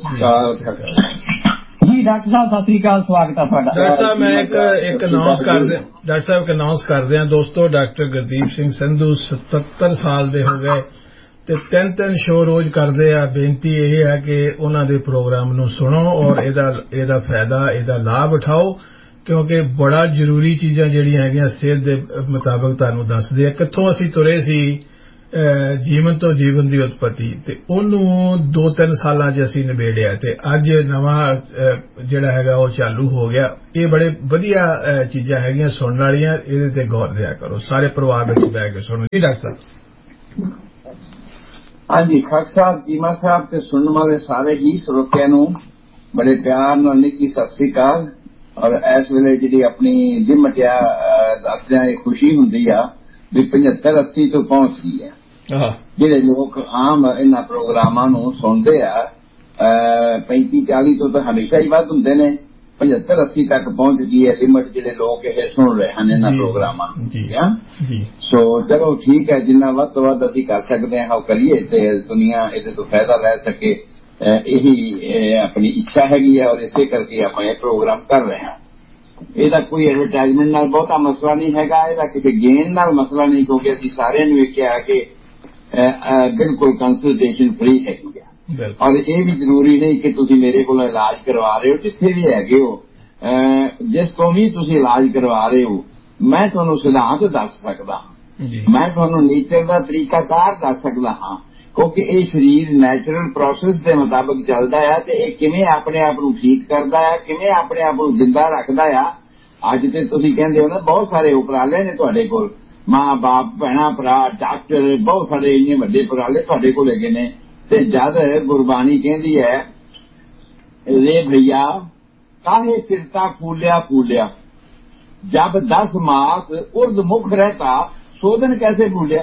ਜੀ ਡਾਕਟਰ ਸਾਹਿਬ ਸਤਿ ਸ੍ਰੀ ਅਕਾਲ, ਸਵਾਗਤ ਹੈ ਤੁਹਾਡਾ। ਡਾਕਟਰ ਸਾਹਿਬ ਮੈਂ ਇੱਕ ਅਨਾਉਂਸ ਕਰਦੇ ਹਾਂ ਦੋਸਤੋ, ਡਾਕਟਰ ਗੁਰਦੀਪ ਸਿੰਘ ਸੰਧੂ 77 ਸਾਲ ਦੇ ਹੋ ਗਏ ਤੇ 3 ਸ਼ੋਅ ਰੋਜ਼ ਕਰਦੇ ਆ। ਬੇਨਤੀ ਇਹ ਹੈ ਕਿ ਉਹਨਾਂ ਦੇ ਪ੍ਰੋਗਰਾਮ ਨੂੰ ਸੁਣੋ ਔਰ ਇਹਦਾ ਫਾਇਦਾ, ਇਹਦਾ ਲਾਭ ਉਠਾਓ, ਕਿਉਂਕਿ ਬੜਾ ਜ਼ਰੂਰੀ ਚੀਜ਼ਾਂ ਜਿਹੜੀਆਂ ਹੈਗੀਆਂ ਸਿਹਤ ਦੇ ਮੁਤਾਬਕ ਤੁਹਾਨੂੰ ਦੱਸਦੇ ਆ। ਕਿੱਥੋਂ ਅਸੀਂ ਤੁਰੇ ਸੀ ਜੀਵਨ ਤੋਂ ਜੀਵਨ ਦੀ ਉਤਪਤੀ, ਤੇ ਉਹਨੂੰ 2-3 ਸਾਲਾਂ 'ਚ ਅਸੀਂ ਨਿਬੇੜਿਆ ਤੇ ਅੱਜ ਨਵਾਂ ਜਿਹੜਾ ਹੈਗਾ ਉਹ ਚਾਲੂ ਹੋ ਗਿਆ। ਇਹ ਬੜੇ ਵਧੀਆ ਚੀਜ਼ਾਂ ਹੈਗੀਆਂ ਸੁਣਨ ਵਾਲੀਆਂ, ਇਹਦੇ ਤੇ ਗੌਰ ਦਿਆ ਕਰੋ, ਸਾਰੇ ਪਰਿਵਾਰ ਵਿੱਚ ਬਹਿ ਕੇ ਸੁਣੋ ਜੀ। ਡਾਕਟਰ ਸਾਹਿਬ। ਹਾਂਜੀ ਖਾਕ ਸਾਹਿਬ, ਚੀਮਾ ਸਾਹਿਬ ਤੇ ਸੁਣਨ ਵਾਲੇ ਸਾਰੇ ਹੀ ਸਰੋਤਿਆਂ ਨੂੰ ਬੜੇ ਪਿਆਰ ਨਾਲ ਨਿੱਕੀ ਸਤਿ ਸ੍ਰੀ ਅਕਾਲ। ਔਰ ਇਸ ਵੇਲੇ ਜਿਹੜੀ ਆਪਣੀ ਦਿਮਟਿਆ ਦੱਸਦਿਆਂ ਇਹ ਖੁਸ਼ੀ ਹੁੰਦੀ ਆ ਵੀ 75-80 ਤੋਂ ਪਹੁੰਚ ਗਈ ਹੈ। ਜਿਹੜੇ ਲੋਕ ਆਮ ਇਹਨਾਂ ਪ੍ਰੋਗਰਾਮਾਂ ਨੂੰ ਸੁਣਦੇ ਆ 35-40 ਤੋਂ ਤਾਂ ਹਮੇਸ਼ਾ ਹੀ ਵੱਧ ਹੁੰਦੇ ਨੇ, 75-80 ਤੱਕ ਪਹੁੰਚ ਗਈ ਹੈ ਲਿਮਟ ਜਿਹੜੇ ਲੋਕ ਇਹ ਸੁਣ ਰਹੇ ਹਨ ਇਹਨਾਂ ਪ੍ਰੋਗਰਾਮਾਂ ਨੂੰ। ਸੋ ਚਲੋ ਠੀਕ ਹੈ, ਜਿੰਨਾ ਵੱਧ ਤੋਂ ਵੱਧ ਅਸੀਂ ਕਰ ਸਕਦੇ ਹਾਂ ਉਹ ਕਰੀਏ ਤੇ ਦੁਨੀਆ ਇਹਦੇ ਤੋਂ ਫਾਇਦਾ ਲੈ ਸਕੇ, ਇਹੀ ਆਪਣੀ ਇੱਛਾ ਹੈਗੀ ਹੈ ਔਰ ਇਸੇ ਕਰਕੇ ਆਪਾਂ ਇਹ ਪ੍ਰੋਗਰਾਮ ਕਰ ਰਹੇ ਹਾਂ। ਇਹਦਾ ਕੋਈ ਐਡਵਰਟਾਈਜ਼ਮੈਂਟ ਨਾਲ ਬਹੁਤਾ ਮਸਲਾ ਨਹੀਂ ਹੈਗਾ, ਇਹਦਾ ਕਿਸੇ ਗੇਨ ਨਾਲ ਮਸਲਾ ਨਹੀਂ, ਕਿਉਂਕਿ ਅਸੀਂ ਸਾਰਿਆਂ ਨੂੰ ਇਹ ਕਿਹਾ ਕਿ ਬਿਲਕੁਲ ਕੰਸਲਟੇਸ਼ਨ ਫ੍ਰੀ ਹੈਗੀ ਆ। ਔਰ ਇਹ ਵੀ ਜ਼ਰੂਰੀ ਨਹੀਂ ਕਿ ਤੁਸੀਂ ਮੇਰੇ ਕੋਲ ਇਲਾਜ ਕਰਵਾ ਰਹੇ ਹੋ, ਜਿੱਥੇ ਵੀ ਹੈਗੇ ਹੋ ਜਿਸ ਤੋਂ ਵੀ ਤੁਸੀਂ ਇਲਾਜ ਕਰਵਾ ਰਹੇ ਹੋ ਮੈਂ ਤੁਹਾਨੂੰ ਸਿਧਾਂਤ ਦੱਸ ਸਕਦਾ ਹਾਂ, ਮੈਂ ਤੁਹਾਨੂੰ ਨੇਚਰ ਦਾ ਤਰੀਕਾਕਾਰ ਦੱਸ ਸਕਦਾ ਹਾਂ, ਕਿਉਂਕਿ ਇਹ ਸਰੀਰ ਨੈਚੁਰਲ ਪ੍ਰੋਸੈਸ ਦੇ ਮੁਤਾਬਕ ਚੱਲਦਾ ਆ ਤੇ ਇਹ ਕਿਵੇਂ ਆਪਣੇ ਆਪ ਨੂੰ ਠੀਕ ਕਰਦਾ ਆ, ਕਿਵੇਂ ਆਪਣੇ ਆਪ ਨੂੰ ਜਿੰਦਾ ਰੱਖਦਾ ਆ। ਅੱਜ ਤੇ ਤੁਸੀਂ ਕਹਿੰਦੇ ਹੋ ਨਾ ਬਹੁਤ ਸਾਰੇ ਉਪਰਾਲੇ ਨੇ ਤੁਹਾਡੇ ਕੋਲ, ਮਾਂ ਬਾਪ ਭੈਣਾਂ ਭਰਾ ਡਾਕਟਰ ਬਹੁਤ ਸਾਰੇ ਇੰਨੇ ਵੱਡੇ ਉਪਰਾਲੇ ਤੁਹਾਡੇ ਕੋਲ ਹੈਗੇ ਨੇ, ਤੇ ਜਦ ਗੁਰਬਾਣੀ ਕਹਿੰਦੀ ਹੈ ਰੇ ਭਈਆ ਕਾਹੇ ਫਿਰਤਾ ਫੂਲਿਆ ਫੂਲਿਆ जब 10 मास उर्द मुख रहता सोधन कैसे भूलिया।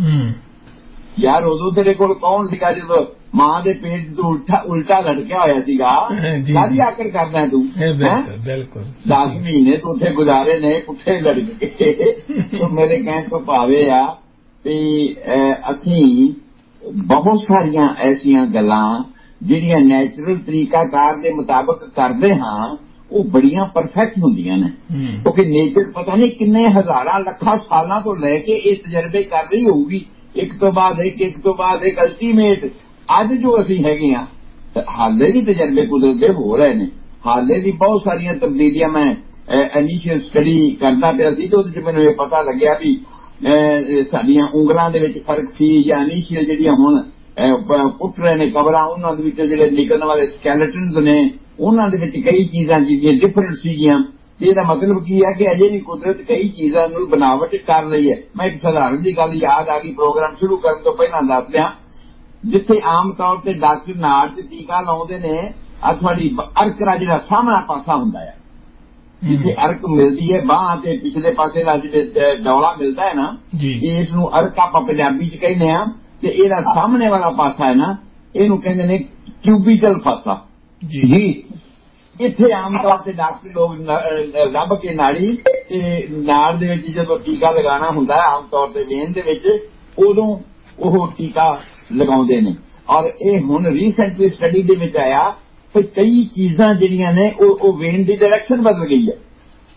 यार उदो तेरे कोल कौन सीगा जो मां दे पेट तो उल्टा लटकिया होया सीगा सारी आकर करना है तू बिल्कुल 10 महीने तू उत्थे गुजारे ने पुठे लटके तो मेरे कहने तो भावे आ भी असी बहुत सारिया ऐसिया गल्लां जिहड़ियां नैचुरल तरीकाकार दे मुताबिक करदे हां ਉਹ ਬੜੀਆਂ ਪਰਫੈਕਟ ਹੁੰਦੀਆਂ ਨੇ ਕਿਉਂਕਿ ਨੇਚਰ ਪਤਾ ਨਹੀਂ ਕਿੰਨੇ ਹਜ਼ਾਰਾਂ ਲੱਖਾਂ ਸਾਲਾਂ ਤੋਂ ਲੈ ਕੇ ਇਹ ਤਜਰਬੇ ਕਰ ਰਹੀ ਹੋਊਗੀ ਇੱਕ ਤੋਂ ਬਾਅਦ ਇੱਕ ਅਲਟੀਮੇਟ ਅੱਜ ਜੋ ਅਸੀਂ ਹੈਗੇ ਆ ਹਾਲੇ ਵੀ ਤਜਰਬੇ ਕੁਦਰਤ ਦੇ ਹੋ ਰਹੇ ਨੇ ਹਾਲੇ ਵੀ ਬਹੁਤ ਸਾਰੀਆਂ ਤਬਦੀਲੀਆਂ ਮੈਂ ਇਨੀਸ਼ੀਅਲ ਸਟੱਡੀ ਕਰਦਾ ਪਿਆ ਸੀ ਤੇ ਉਹਦੇ ਚ ਮੈਨੂੰ ਇਹ ਪਤਾ ਲੱਗਿਆ ਵੀ ਸਾਡੀਆਂ ਉਂਗਲਾਂ ਦੇ ਵਿੱਚ ਫਰਕ ਸੀ ਜਾਂ ਇਨੀਸ਼ੀਅਲ ਜਿਹੜੀਆਂ ਹੁਣ ਪੁੱਟ ਰਹੇ ਨੇ ਕਬਰਾਂ ਉਹਨਾਂ ਦੇ ਵਿੱਚ ਜਿਹੜੇ ਨਿਕਲਣ ਵਾਲੇ ਸਕੈਲੇਟਨਸ ਨੇ ਉਹਨਾਂ ਦੇ ਵਿੱਚ ਕਈ ਚੀਜ਼ਾਂ ਜਿਹੜੀਆਂ ਡਿਫਰੈਂਟ ਸੀਗੀਆਂ ਤੇ ਇਹਦਾ ਮਤਲਬ ਕੀ ਹੈ ਕਿ ਅਜੇ ਵੀ ਕੁਦਰਤ ਕਈ ਚੀਜ਼ਾਂ ਨੂੰ ਬਣਾਵਟ ਕਰ ਰਹੀ ਹੈ। ਮੈਂ ਇੱਕ ਸਧਾਰਨ ਦੀ ਗੱਲ ਯਾਦ ਆ ਗਈ ਪ੍ਰੋਗਰਾਮ ਸ਼ੁਰੂ ਕਰਨ ਤੋਂ ਪਹਿਲਾਂ ਦੱਸ ਦਿਆਂ ਜਿੱਥੇ ਆਮ ਤੌਰ ਤੇ ਡਾਕਟਰ ਨਾੜ ਤੇ ਟੀਕਾ ਲਾਉਂਦੇ ਨੇ ਆ ਤੁਹਾਡੀ ਅਰਕ ਦਾ ਜਿਹੜਾ ਸਾਹਮਣਾ ਪਾਸਾ ਹੁੰਦਾ ਹੈ ਜਿੱਥੇ ਅਰਕ ਮਿਲਦੀ ਹੈ ਬਾਂਹ ਤੇ ਪਿਛਲੇ ਪਾਸੇ ਦਾ ਜਿਹੜਾ ਡੌਲਾ ਮਿਲਦਾ ਹੈ ਨਾ ਇਸ ਨੂੰ ਅਰਕ ਆਪਾਂ ਪੰਜਾਬੀ ਚ ਕਹਿੰਦੇ ਆ ਤੇ ਇਹਦਾ ਸਾਹਮਣੇ ਵਾਲਾ ਪਾਸਾ ਹੈ ਨਾ ਇਹਨੂੰ ਕਹਿੰਦੇ ਨੇ ਕਿਊਬੀਟਲ ਪਾਸਾ ਜੀ। ਇੱਥੇ ਆਮ ਤੌਰ ਤੇ ਡਾਕਟਰ ਲੋਕ ਲੱਭ ਕੇ ਨਾੜੀ ਤੇ ਨਾੜ ਦੇ ਵਿੱਚ ਜਦੋਂ ਟੀਕਾ ਲਗਾਉਣਾ ਹੁੰਦਾ ਆਮ ਤੌਰ ਤੇ ਵੇਨ ਦੇ ਵਿੱਚ ਉਦੋਂ ਉਹ ਟੀਕਾ ਲਗਾਉਂਦੇ ਨੇ ਔਰ ਇਹ ਹੁਣ ਰੀਸੈਂਟਲੀ ਸਟੱਡੀ ਦੇ ਵਿੱਚ ਆਇਆ ਕਿ ਕਈ ਚੀਜ਼ਾਂ ਜਿਹੜੀਆਂ ਨੇ ਉਹ ਵੇਨ ਦੀ ਡਾਇਰੈਕਸ਼ਨ ਬਦਲ ਗਈ ਹੈ।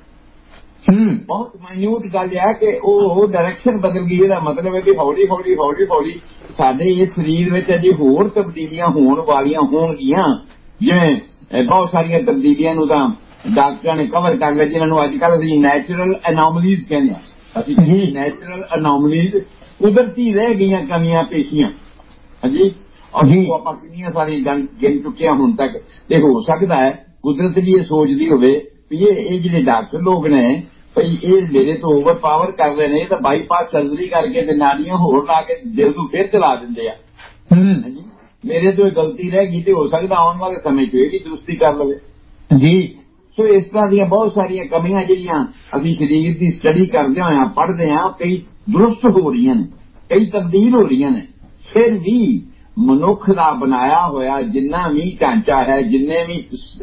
ਬਹੁਤ ਮਾਈਨਿਊਟ ਗੱਲ ਹੈ ਕਿ ਉਹ ਡਾਇਰੈਕਸ਼ਨ ਬਦਲ ਗਈ ਇਹਦਾ ਮਤਲਬ ਹੈ ਕਿ ਹੌਲੀ ਹੌਲੀ ਸਾਡੇ ਇਸ ਸਰੀਰ ਵਿੱਚ ਅਜੇ ਹੋਰ ਤਬਦੀਲੀਆਂ ਹੋਣ ਵਾਲੀਆਂ ਹੋਣਗੀਆਂ ਜਿਵੇਂ ਬਹੁਤ ਸਾਰੀਆਂ ਤਬਦੀਲੀਆਂ ਨੂੰ ਤਾਂ ਡਾਕਟਰਾਂ ਨੇ ਕਵਰ ਕਰ ਲਿਆ ਜਿਨ੍ਹਾਂ ਨੂੰ ਅੱਜ ਕੱਲ੍ਹ ਅਸੀਂ ਨੈਚੁਰਲ ਅਨੋਮਲੀਜ਼ ਕਹਿੰਦੇ ਹਾਂ। ਅਸੀਂ ਨੈਚੁਰਲ ਅਨੋਮਲੀਜ਼ ਕੁਦਰਤੀ ਰਹਿ ਗਈਆਂ ਕਮੀਆਂ ਪੇਸ਼ੀਆਂ ਹਾਂਜੀ ਔਰ ਆਪਾਂ ਕਿੰਨੀਆਂ ਸਾਰੀਆਂ ਗਿਣ ਚੁੱਕੇ ਹੁਣ ਤੱਕ ਤੇ ਹੋ ਸਕਦਾ ਹੈ ਕੁਦਰਤ ਵੀ ਇਹ ਸੋਚਦੀ ਹੋਵੇ ਵੀ ਇਹ ਜਿਹੜੇ ਡਾਕਟਰ ਲੋਕ ਨੇ ਭਈ ਇਹ ਮੇਰੇ ਤੋਂ ਓਵਰ ਪਾਵਰ ਕਰ ਰਹੇ ਨੇ ਤਾਂ ਬਾਈਪਾਸ ਸਰਜਰੀ ਕਰਕੇ ਤੇ ਨਾੜੀਆਂ ਹੋਰ ਲਾ ਕੇ ਦਿਲ ਨੂੰ ਫਿਰ ਚਲਾ ਦਿੰਦੇ ਆ ਹਾਂਜੀ ਮੇਰੇ ਤੋਂ ਇਹ ਗਲਤੀ ਰਹਿ ਗਈ ਤੇ ਹੋ ਸਕਦਾ ਆਉਣ ਵਾਲੇ ਸਮੇਂ 'ਚ ਇਹ ਵੀ ਦਰੁਸਤੀ ਕਰ ਲਵੇ ਜੀ। ਸੋ ਇਸ ਤਰ੍ਹਾਂ ਦੀਆਂ ਬਹੁਤ ਸਾਰੀਆਂ ਕਮੀਆਂ ਜਿਹੜੀਆਂ ਅਸੀਂ ਸਰੀਰ ਦੀ ਸਟੱਡੀ ਕਰਦੇ ਹੋਏ ਪੜ੍ਹਦੇ ਹਾਂ ਕਈ ਦਰੁਸਤ ਹੋ ਰਹੀਆਂ ਨੇ ਕਈ ਤਬਦੀਲ ਹੋ ਰਹੀਆਂ ਨੇ ਫਿਰ ਵੀ ਮਨੁੱਖ ਦਾ ਬਣਾਇਆ ਹੋਇਆ ਜਿੰਨਾ ਵੀ ਢਾਂਚਾ ਹੈ ਜਿੰਨੇ ਵੀ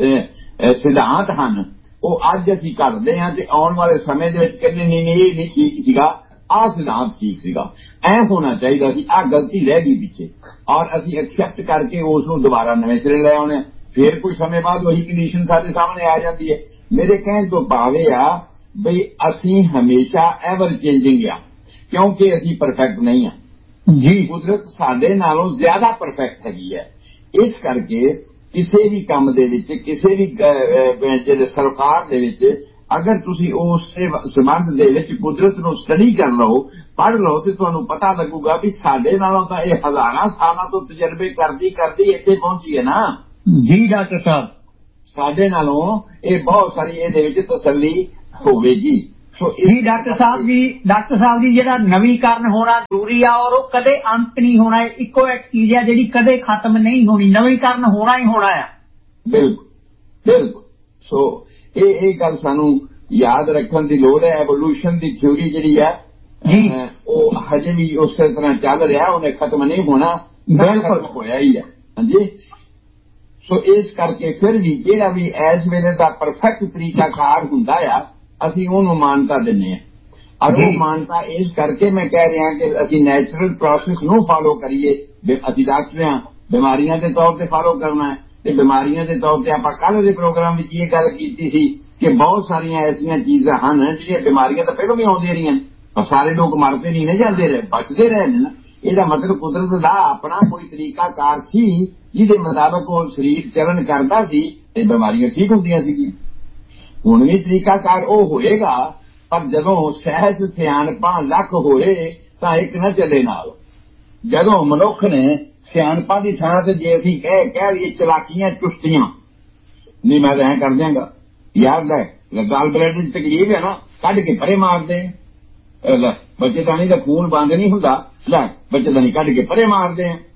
ਸਿਧਾਂਤ ਹਨ ਉਹ ਅੱਜ ਅਸੀਂ ਕਰਦੇ ਹਾਂ ਤੇ ਆਉਣ ਵਾਲੇ ਸਮੇਂ ਦੇ ਵਿੱਚ ਕਹਿੰਦੇ ਨਹੀਂ ਇਹ ਨਹੀਂ ਠੀਕ ਸੀਗਾ ਆਹ ਸਿਧਾਂਤ ਠੀਕ ਸੀਗਾ ਐ ਹੋਣਾ ਚਾਹੀਦਾ ਸੀ ਆਹ ਗਲਤੀ ਰਹਿ ਗਈ ਪਿੱਛੇ ਔਰ ਅਸੀਂ ਐਕਸੈਪਟ ਕਰਕੇ ਉਸ ਨੂੰ ਦੁਬਾਰਾ ਨਵੇਂ ਸਿਰੇ ਲੈ ਆਉਣੇ ਫਿਰ ਕੁਝ ਸਮੇਂ ਬਾਅਦ ਉਹੀ ਕੰਡੀਸ਼ਨ ਸਾਡੇ ਸਾਹਮਣੇ ਆ ਜਾਂਦੀ ਹੈ। ਮੇਰੇ ਕਹਿਣ ਤੋਂ ਭਾਵੇਂ ਆ ਬਈ ਅਸੀਂ ਹਮੇਸ਼ਾ ਐਵਰ ਚੇਂਜਿੰਗ ਆ ਕਿਉਂਕਿ ਅਸੀਂ ਪਰਫੈਕਟ ਨਹੀਂ ਆ ਜੀ ਕੁਦਰਤ ਸਾਡੇ ਨਾਲੋਂ ਜ਼ਿਆਦਾ ਪਰਫੈਕਟ ਹੈਗੀ ਹੈ। ਇਸ ਕਰਕੇ ਕਿਸੇ ਵੀ ਕੰਮ ਦੇ ਵਿੱਚ ਕਿਸੇ ਵੀ ਜਿਹੜੇ ਸਰਕਾਰ ਦੇ ਵਿੱਚ ਅਗਰ ਤੁਸੀਂ ਉਸ ਸੰਬੰਧ ਦੇ ਵਿੱਚ ਕੁਦਰਤ ਨੂੰ ਸਟੱਡੀ ਕਰ ਲਓ ਪੜ੍ਹ ਲਓ ਤੇ ਤੁਹਾਨੂੰ ਪਤਾ ਲੱਗੂਗਾ ਵੀ ਸਾਡੇ ਨਾਲੋਂ ਤਾਂ ਇਹ ਹਜ਼ਾਰਾਂ ਸਾਲਾਂ ਤੋਂ ਤਜਰਬੇ ਕਰਦੀ ਇੱਥੇ ਪਹੁੰਚੀ ਹੈ ਨਾ ਜੀ ਡਾਕਟਰ ਸਾਹਿਬ ਸਾਡੇ ਨਾਲੋਂ ਇਹ ਬਹੁਤ ਸਾਰੀ ਇਹਦੇ ਵਿੱਚ ਤਸੱਲੀ ਹੋਵੇਗੀ। ਸੋ ਇਹ ਡਾਕਟਰ ਸਾਹਿਬ ਜੀ ਜਿਹੜਾ ਨਵੀਕਰਨ ਹੋਣਾ ਜ਼ਰੂਰੀ ਆ ਔਰ ਉਹ ਕਦੇ ਅੰਤ ਨਹੀਂ ਹੋਣਾ ਇੱਕੋ ਇੱਕ ਚੀਜ਼ ਹੈ ਜਿਹੜੀ ਕਦੇ ਖਤਮ ਨਹੀਂ ਹੋਣੀ ਨਵੀਕਰਨ ਹੋਣਾ ਹੀ ਹੋਣਾ ਆ ਬਿਲਕੁਲ। ਸੋ ਇਹ ਗੱਲ ਸਾਨੂੰ ਯਾਦ ਰੱਖਣ ਦੀ ਲੋੜ ਹੈ। ਐਵੋਲੂਸ਼ਨ ਦੀ ਥਿਊਰੀ ਜਿਹੜੀ ਹੈ ਉਹ ਹਜੇ ਵੀ ਉਸੇ ਤਰ੍ਹਾਂ ਚੱਲ ਰਿਹਾ ਉਹਨੇ ਖਤਮ ਨਹੀਂ ਹੋਣਾ ਬਿਲਕੁਲ ਹੋਇਆ ਹੀ ਹੈ ਹਾਂਜੀ। ਸੋ ਇਸ ਕਰਕੇ ਫਿਰ ਵੀ ਜਿਹੜਾ ਵੀ ਇਸ ਵੇਲੇ ਦਾ ਪਰਫੈਕਟ ਤਰੀਕਾਕਾਰ ਹੁੰਦਾ ਆ ਅਸੀਂ ਉਹਨੂੰ ਮਾਨਤਾ ਦਿੰਦੇ ਹਾਂ ਔਰ ਉਹ ਮਾਨਤਾ ਇਸ ਕਰਕੇ ਮੈਂ ਕਹਿ ਰਿਹਾ ਕਿ ਅਸੀਂ ਨੈਚੁਰਲ ਪ੍ਰੋਸੈਸ ਨੂੰ ਫਾਲੋ ਕਰੀਏ। ਅਸੀਂ ਡਾਕਟਰ ਹਾਂ ਬਿਮਾਰੀਆਂ ਦੇ ਤੌਰ ਤੇ ਫਾਲੋ ਕਰਨਾ ਹੈ ਤੇ ਬਿਮਾਰੀਆਂ ਦੇ ਤੌਰ ਤੇ ਆਪਾਂ ਕੱਲ੍ਹ ਦੇ ਪ੍ਰੋਗਰਾਮ ਵਿੱਚ ਇਹ ਗੱਲ ਕੀਤੀ ਸੀ ਕਿ ਬਹੁਤ ਸਾਰੀਆਂ ਐਸੀਆਂ ਚੀਜ਼ਾਂ ਹਨ ਜਿਹੜੀਆਂ ਬਿਮਾਰੀਆਂ ਤਾਂ ਪਹਿਲਾਂ ਵੀ ਆਉਂਦੀਆਂ ਰਹੀਆਂ ਪਰ ਸਾਰੇ ਲੋਕ ਮਰਦੇ ਨਹੀਂ ਨੇ ਜਾਂਦੇ ਰਹੇ ਬਚਦੇ ਰਹੇ ਨੇ ਨਾ। ਇਹਦਾ ਮਤਲਬ ਕੁਦਰਤ ਦਾ ਆਪਣਾ ਕੋਈ ਤਰੀਕਾਕਾਰ ਸੀ ਜਿਹਦੇ ਮੁਤਾਬਕ ਉਹ ਸਰੀਰ ਚਲਨ ਕਰਦਾ ਸੀ ਤੇ ਬਿਮਾਰੀਆਂ ਠੀਕ ਹੁੰਦੀਆਂ ਸੀਗੀਆਂ। ਹੁਣ ਵੀ ਤਰੀਕਾਕਾਰ ਉਹ ਹੋਏਗਾ ਪਰ ਜਦੋਂ ਸਹਿਜ ਸਿਆਣਪਾਂ ਲੱਖ ਹੋਏ ਤਾਂ ਇੱਕ ਨਾ ਚੱਲੇ ਨਾਲ। ਜਦੋਂ ਮਨੁੱਖ ਨੇ ਸਿਆਣਪਾਂ ਦੀ ਥਾਂ ਤੇ ਜੇ ਅਸੀਂ ਕਹਿ ਲਈਏ ਚਲਾਕੀਆਂ ਚੁਸਤੀਆਂ ਨਹੀਂ ਮੈਂ ਤਾਂ ਐਂ ਕਰ ਦਿਆਂਗਾ ਯਾਰ ਲੈ ਗਾਲ ਬਲੈਡ ਦੀ ਤਕਲੀਫ ਹੈ ਨਾ ਕੱਢ ਕੇ ਪਰੇ ਮਾਰਦੇ ਬੱਚੇਦਾਨੀ ਦਾ ਖੂਨ ਬੰਦ ਨਹੀਂ ਹੁੰਦਾ ਲੈ ਬੱਚੇਦਾਨੀ ਕੱਢ ਕੇ ਪਰੇ ਮਾਰਦੇ ਆ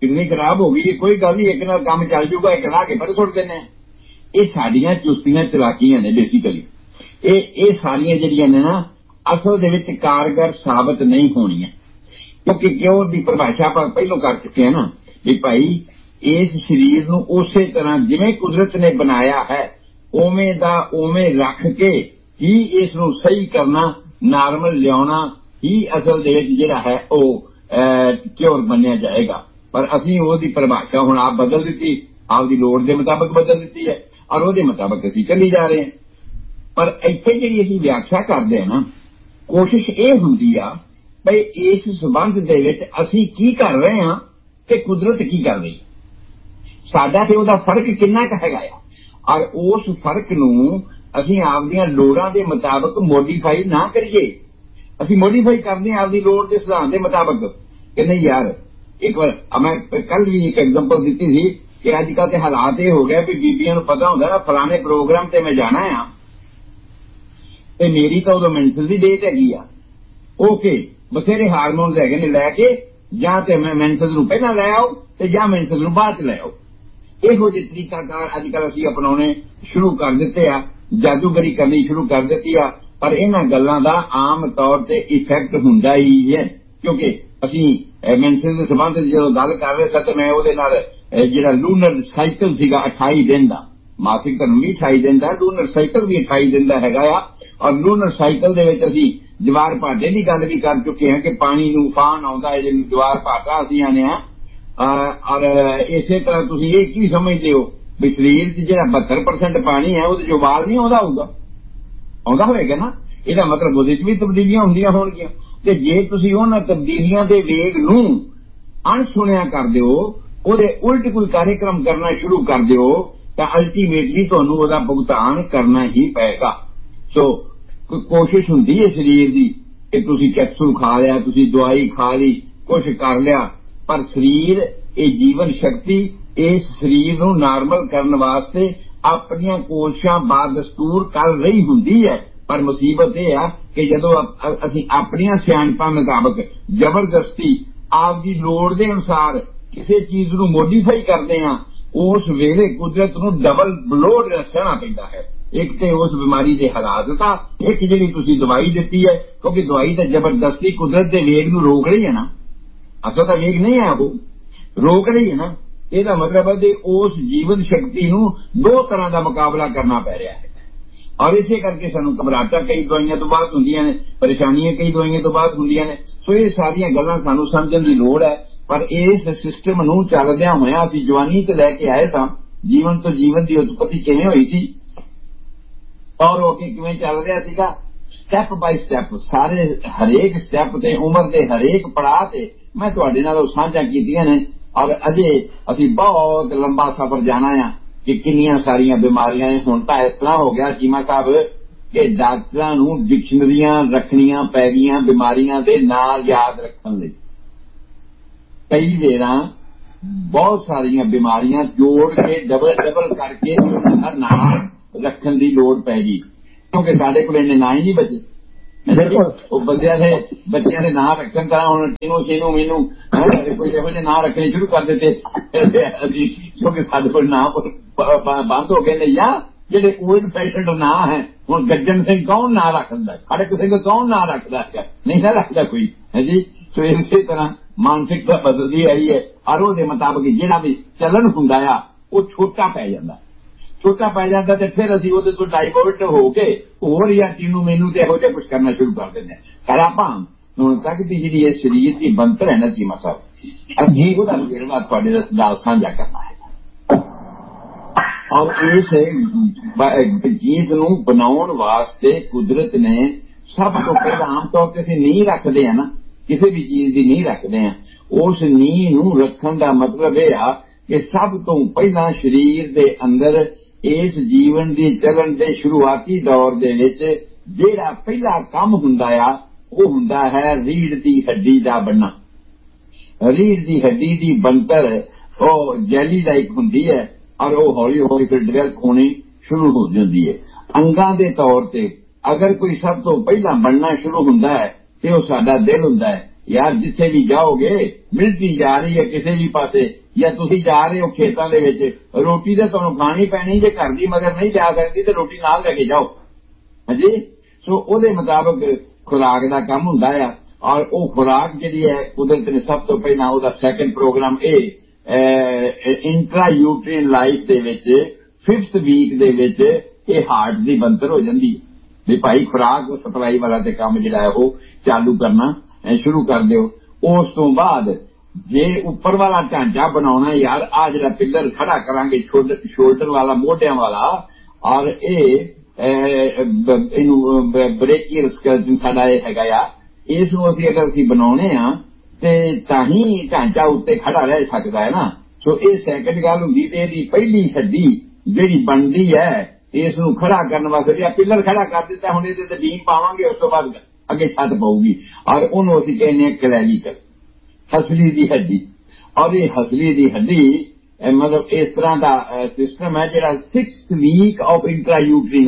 किडनी खराब हो गई, कोई गल नहीं, एक नाल काम चल जूगा, एक ला के पर सुट देने। ये साडियां चुस्तियां चलाकियां ने बेसिकली, ये सारियां जिहड़ियां ने ना असल दे विच कारगर साबित नहीं होणीआं, क्योंकि क्यों दी परिभाषा आपां पहलों कर चुके हैं ना भी भाई इस शरीर नूं उसे तरह जिवें कुदरत ने बनाया है उवें दा उवें रख के ही इस नूं सही करना, नॉर्मल लियाउणा ही असल दे विच जिहड़ा है क्योर बनिया जाएगा। पर असीं ओहदी परिभाषा हुण आप बदल दित्ती, आपदी लोड़ दे मुताबिक बदल दित्ती है और ओहदे मुताबिक असीं चली जा रहे हैं। पर इत्थे जिहड़ी असीं व्याख्या करदे हां ना, कोशिश ये हुंदी आ भाई इस संबंध दे विच असीं की कर रहे हां ते कुदरत की कर रही, साडा ते ओहदा फर्क किन्ना क हैगा आ, और उस फर्क नूं असीं आपदियां लोड़ां दे मुताबिक मॉडिफाई ना करिए। असीं मॉडिफाई करदे आपदी लोड़ दे सिद्धांत दे मुताबिक कि नहीं यार। एक बार मैं कल भी एक एग्जांपल दी थी कि अजकल के हालात ये हो गए भी बीबियां नूं पता हुंदा ना फलाने प्रोग्राम ते मैं जाना है ते मेरी तो उदों मेंसल दी डेट हैगी आ, ओके बथेरे हारमोन्स हैगे ने लैके जां ते मैं मेंसल नूं पहलां लै आओ ते जां मेंसल नूं बाद च लै आओ। इहो जिहे तरीकाकार अजकल असीं अपनाउणे शुरू कर दित्ते आ, जादूगरी करनी शुरू कर दित्ती आ। पर इन्हां गल्लां दा आम तौर ते इफैक्ट हुंदा ही है, क्योंकि असीं मेंसल दे संबंध जदों गल कर रहे सां ते मैं ओहदे नाल जिहड़ा लूनर साइकिल सीगा 28 दिन दा, मासिक धर्म भी 28 दिन दा, लूनर साइकिल भी 28 दिन दा हैगा आ। और लूनर साइकिल दे विच असीं जवार भाटे की गल भी कर चुके हैं कि पानी नूं उफान आउंदा है जिहनूं जवार भाटा असीं आने आ। और इसे तरह तुसीं ये की समझदे हो भी शरीर च जिहड़ा 72% पानी है ਉਹਦੇ 'ਚ ਉਬਾਲ नहीं आउंदा होगा, आउंदा होएगा ना। ਇਹਦਾ मतलब ਉਹਦੇ 'ਚ भी ਤਬਦੀਲੀਆਂ ਹੁੰਦੀਆਂ ਹੋਣਗੀਆਂ ਤੇ ਜੇ ਤੁਸੀਂ ਉਹਨਾਂ ਤਬਦੀਲੀਆਂ ਦੇ ਵੇਗ ਨੂੰ ਅਣਸੁਣਿਆ ਕਰ ਦਿਓ, ਉਹਦੇ ਉਲਟ ਕੋਈ ਕਾਰਜਕ੍ਰਮ ਕਰਨਾ ਸ਼ੁਰੂ ਕਰ ਦਿਓ ਤਾਂ ਅਲਟੀਮੇਟਲੀ ਤੁਹਾਨੂੰ ਉਹਦਾ ਭੁਗਤਾਨ ਕਰਨਾ ਹੀ ਪਏਗਾ। ਸੋ ਕੋਸ਼ਿਸ਼ ਹੁੰਦੀ ਹੈ ਸਰੀਰ ਦੀ ਕਿ ਤੁਸੀਂ ਕੈਪਸੂਲ ਖਾ ਲਿਆ, ਤੁਸੀਂ ਦਵਾਈ ਖਾ ਲਈ, ਕੁਛ ਕਰ ਲਿਆ, पर शरीर ये जीवन शक्ति इस शरीर नूं नॉर्मल करने वास्ते अपनियां कोशिशां बादस्तूर कर रही हुंदी है। पर मुसीबत यह है कि जदों असीं अपनियां सियाणपां मुताबिक जबरदस्ती आपदी लोड़ दे अनुसार किसी चीज नूं मॉडिफाई करदे हां, उस वेले कुदरत नूं डबल ब्लो सहना पैंदा है। एक तो उस बीमारी के हालात था, एक जिहड़ी तुसीं दवाई दित्ती है, क्योंकि दवाई तो जबरदस्ती कुदरत के वेग नूं रोक रही है ना, असल का वेग नहीं है, वो रोक रही है ना। ਇਹਦਾ मतलब है कि उस जीवन शक्ति नूं दो तरह का मुकाबला करना पै रहा है और इसे करके सानू घबराहटां कई दवाइयां तो बाद हुंदियां ने, परेशानियां कई दवाइयां तो बाद हुंदियां ने। सो ये सारियां गल्लां सानू समझण दी लोड़ है। पर इस सिस्टम नूं चलदियां होइयां असीं जवानी च लैके आए सां, जीवन तो जीवन की उत्पत्ति किवें होई सी और वो किवें चल रहा सीगा, स्टैप बाय स्टैप सारे हरेक स्टैप ते उम्र के हरेक पड़ाव ते मैं तुहाडे नाल साझा कीतियां ने। और अजे असीं बहुत लंबा सफर जाना है कि किन्नियां सारियां बीमारियां ने। हुण तां इस तरह हो गया चीमा साहब कि डॉक्टरां नूं डिक्शनरियां रखणियां पै गईयां बीमारियां दे नाम याद रखण लई। कई वेरां बहुत सारियां बीमारियां जोड़ के डबल डबल करके उन्हां दा नाम रखण दी लोड़ पै गई, क्योंकि साडे कोल इन्ने नाम ही नहीं बचे। बंदियां ने बच्चियां ने नाम रखण तां हुण टीनू शीनू मीनू कोई इहो जिहे नाम रखने शुरू कर दिते, क्योंकि साडे कोल नाम बंद हो गए ने। या जिहड़े ओल्ड फैशनड नाम है, हुण गज्जन सिंह कौन नाम रखदा, खड़क सिंह कौन नाम रखदा है, नहीं ना रखदा कोई है जी। सो इसे तरह मानसिकता बदलदी आई है और ਉਹਦੇ मुताबिक जिहड़ा भी चलन हुंदा आ ਉਹ छोटा पै जांदा, छोटा पै जाता तो फिर असीं ਉਹਦੇ ਤੋਂ डाइवर्ट हो के होर या टीनू मैनू ते ਇਹੋ जिहा कुछ करना शुरू कर दिंदे हैं। पर आपां हुण तक दी जिहड़ी इह शरीर दी बनतर है ना चीमा साहब, असीं ਉਹਦਾ ਵੇਰਵਾ ਤੁਹਾਡੇ ਨਾਲ ਸਾਂਝा करना है। और इस चीज नूं बनाउण वास्ते कुदरत ने सब तो पहला आम तौर ते असीं नींह रखदे हैं ना, किसी भी चीज की नींह रखते हैं, उस नींह नूं रखण दा मतलब यह आ कि सब तो पहला शरीर दे अंदर इस जीवन की चलन के शुरुआती दौर दे विच जिहड़ा पहला काम हुंदा आ वो हुंदा है रीढ़ की हड्डी का बनना। रीढ़ की हड्डी की बनतर वो जैली लाइक हुंदी है और वो हौली हौली फिर डिवेल्प होनी शुरू हो जाती है। अंगां दे तौर ते अगर कोई सब तो पहला बनना शुरू हुंदा है तो वो साडा दिल हुंदा है, यार जिथे भी जाओगे मिलिटरी जा रही है किसी भी पासे या तुसी जा रहे हो खेतों के विच रोटी तो तुहानूं खानी पैनी जे घर दी मगर नहीं जा सकती तो रोटी नाल लेके जाओ हाजी। सो उहदे मुताबिक खुराक दा काम हुंदा है और वो खुराक जिहड़ी है कुदरत ने सब तो पहला उहदा second programme intra uterine life दे विच 5th वीक दे विच ये हार्ट दी बनतर हो जाती है भी भाई खुराक सप्लाई वाला ते काम जिहड़ा है वो चालू करना शुरू कर दिओ। उस तो बाद जे उपर वाला ढांचा बनाना यार आ जिहड़ा पिलर खड़ा करांगे शोल्डर वाला मोढियां वाला और इनू ब्रेकियल स्केलेटन साडा हैगा आ इस नूं असीं अगर असीं बनाउणे आ ते तां ही ढांचा उत्ते खड़ा रह सकदा है ना। सो ये सैकंड गल हुंदी ते इहदी पहली हड्डी जिहड़ी बनदी है इस नूं खड़ा करने वास्ते पिलर खड़ा कर दिता हुण इहदे ते बीम पावांगे उस तो बाद अगे छत पऊगी और उहनूं असीं कहने क्लैविकल हसली दी हड्डी। और ये हसली दी हड्डी मतलब इस तरह का सिस्टम है जिहड़ा 6th week of intra uterine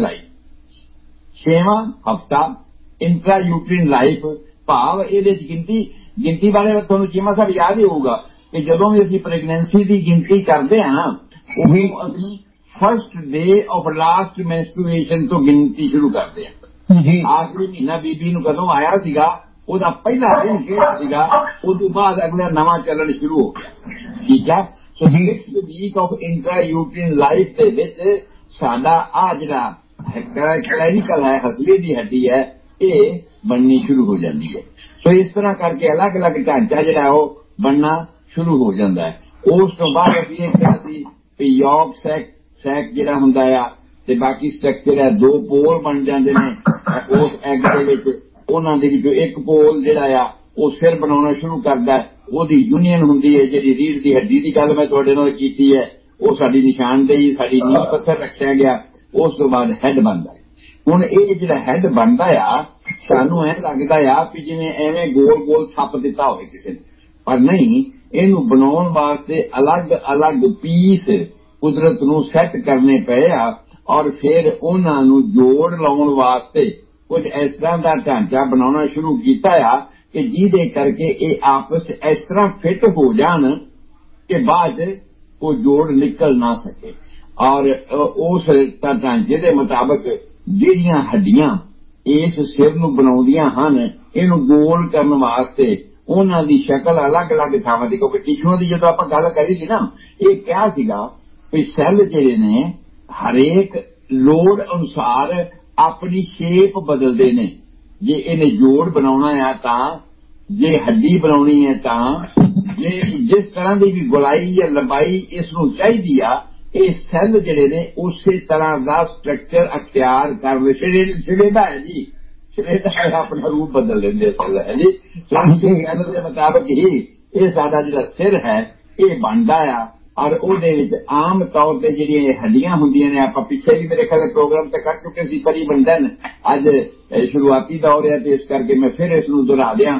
life 6वां हफ्ता इंट्रा यूट्रीन लाइफ भाव इहदे गिनती बारे तुहानूं चीमा साहब याद ही होगा कि जदों भी असीं प्रेगनेंसी की गिनती करते हैं ना उही असीं first day of last menstruation तो गिनती शुरू करते हैं। आखिरी महीना बीबी नूं कदों आया सीगा ਉਹਦਾ ਪਹਿਲਾ ਦਿਨ ਕਿਹੜਾ ਸੀਗਾ ਉਸ ਤੋਂ ਬਾਅਦ ਅਗਲਾ ਨਵਾਂ ਚੱਲਣ ਸ਼ੁਰੂ ਹੋ ਗਿਆ ਠੀਕ ਹੈ। ਸੋ 6th week of intra ਯੂਟਰੀਨ life ਦੇ ਵਿੱਚ ਸਾਡਾ ਆ ਜਿਹੜਾ ਕਲੈਰਿਕਲ ਹੈ ਹਸਲੀ ਦੀ ਹੱਡੀ ਹੈ ਇਹ ਬਣਨੀ ਸ਼ੁਰੂ ਹੋ ਜਾਂਦੀ ਹੈ। ਸੋ ਇਸ ਤਰ੍ਹਾਂ ਕਰਕੇ ਅਲੱਗ ਅਲੱਗ ਢਾਂਚਾ ਜਿਹੜਾ ਉਹ ਬਣਨਾ ਸ਼ੁਰੂ ਹੋ ਜਾਂਦਾ ਹੈ। ਉਸ ਤੋਂ ਬਾਅਦ ਅਸੀਂ ਇਹ ਕਿਹਾ ਸੀ ਕਿ ਯੋਗ ਸੈਕ ਜਿਹੜਾ ਹੁੰਦਾ ਆ ਤੇ ਬਾਕੀ ਸਟਰਕਚਰ ਹੈ 2 ਪੋਲ ਬਣ ਜਾਂਦੇ ਨੇ ਉਸ ਐਗ ਦੇ ਵਿੱਚ ਉਹਨਾਂ ਦੇ ਵਿੱਚੋਂ ਇੱਕ ਪੋਲ ਜਿਹੜਾ ਆ ਉਹ ਸਿਰ ਬਣਾਉਣਾ ਸ਼ੁਰੂ ਕਰਦਾ ਉਹਦੀ ਯੂਨੀਅਨ ਹੁੰਦੀ ਹੈ ਜਿਹੜੀ ਰੀੜ੍ਹ ਦੀ ਹੱਡੀ ਦੀ ਗੱਲ ਮੈਂ ਤੁਹਾਡੇ ਨਾਲ ਕੀਤੀ ਹੈ ਉਹ ਸਾਡੀ ਨਿਸ਼ਾਨਦੇਹੀ ਸਾਡੀ ਨੀਂਹ ਪੱਥਰ ਰੱਖਿਆ ਗਿਆ। ਉਸ ਤੋਂ ਬਾਅਦ ਹੈਡ ਬਣਦਾ। ਹੁਣ ਇਹ ਜਿਹੜਾ ਹੈਡ ਬਣਦਾ ਆ ਸਾਨੂੰ ਐਂ ਲੱਗਦਾ ਆ ਕਿ ਜਿਵੇਂ ਐਵੇਂ ਗੋਲ ਗੋਲ ਥੱਪ ਦਿੱਤਾ ਹੋਵੇ ਕਿਸੇ ਨੇ ਪਰ ਨਹੀਂ ਇਹਨੂੰ ਬਣਾਉਣ ਵਾਸਤੇ ਅਲੱਗ ਅਲੱਗ ਪੀਸ ਕੁਦਰਤ ਨੂੰ ਸੈੱਟ ਕਰਨੇ ਪਏ ਆ ਔਰ ਫਿਰ ਉਹਨਾਂ ਨੂੰ ਜੋੜ ਲਾਉਣ ਵਾਸਤੇ ਕੁਝ ਇਸ ਤਰ੍ਹਾਂ ਦਾ ਢਾਂਚਾ ਬਣਾਉਣਾ ਸ਼ੁਰੂ ਕੀਤਾ ਆ ਕਿ ਜਿਹਦੇ ਕਰਕੇ ਇਹ ਆਪਸ ਇਸ ਤਰ੍ਹਾਂ ਫਿੱਟ ਹੋ ਜਾਣ ਕਿ ਬਾਅਦ ਉਹ ਜੋੜ ਨਿਕਲ ਨਾ ਸਕੇ। ਔਰ ਉਸ ਢਾਂਚੇ ਦੇ ਮੁਤਾਬਕ ਜਿਹੜੀਆਂ ਹੱਡੀਆਂ ਇਸ ਸਿਰ ਨੂੰ ਬਣਾਉਂਦੀਆਂ ਹਨ ਇਹਨੂੰ ਗੋਲ ਕਰਨ ਵਾਸਤੇ ਉਹਨਾਂ ਦੀ ਸ਼ਕਲ ਅਲੱਗ ਅਲੱਗ ਥਾਵਾਂ ਦੀ ਕਿਉਂਕਿ ਟਿਸ਼ੂਆਂ ਦੀ ਜਦੋਂ ਆਪਾਂ ਗੱਲ ਕਰੀ ਸੀ ਨਾ ਇਹ ਕਿਹਾ ਸੀਗਾ ਵੀ ਸੈੱਲ ਜਿਹੜੇ ਨੇ ਹਰੇਕ ਲੋੜ ਅਨੁਸਾਰ ਆਪਣੀ ਸ਼ੇਪ ਬਦਲਦੇ ਨੇ। ਜੇ ਇਹਨੇ ਜੋੜ ਬਣਾਉਣਾ ਆ ਤਾਂ ਜੇ ਹੱਡੀ ਬਣਾਉਣੀ ਹੈ ਤਾਂ ਜੇ ਜਿਸ ਤਰ੍ਹਾਂ ਦੀ ਵੀ ਗੁਲਾਈ ਜਾਂ ਲੰਬਾਈ ਇਸ ਨੂੰ ਚਾਹੀਦੀ ਆ ਇਹ ਸੈੱਲ ਜਿਹੜੇ ਨੇ ਉਸੇ ਤਰ੍ਹਾਂ ਦਾ ਸਟਰਕਚਰ ਅਖਤਿਆਰ ਕਰਦੇ ਛਿੜੇਦਾ ਹੈ ਜੀ ਛਿੜੇਦਾ ਹੈ ਆਪਣਾ ਰੂਪ ਬਦਲ ਲੈਂਦੇ ਸੈੱਲ ਹੈ ਜੀ। ਸੈੱਲ ਦੇ ਮੁਤਾਬਕ ਹੀ ਇਹ ਸਾਡਾ ਜਿਹੜਾ ਸਿਰ ਹੈ ਇਹ ਬਣਦਾ ਆ ਔਰ ਉਹਦੇ ਵਿੱਚ ਆਮ ਤੌਰ ਤੇ ਜਿਹੜੀਆਂ ਹੱਡੀਆਂ ਹੁੰਦੀਆਂ ਨੇ ਆਪਾਂ ਪਿੱਛੇ ਵੀ ਮੇਰੇ ਖਿਆਲ ਪ੍ਰੋਗਰਾਮ ਤੇ ਕਰ ਚੁੱਕੇ ਸੀ ਤਕਰੀਬਨ ਅੱਜ ਸ਼ੁਰੂਆਤੀ ਦੌਰ ਹੈ ਤੇ ਇਸ ਕਰਕੇ ਮੈਂ ਫਿਰ ਇਸ ਨੂੰ ਦੁਹਰਾ ਦਿਆਂ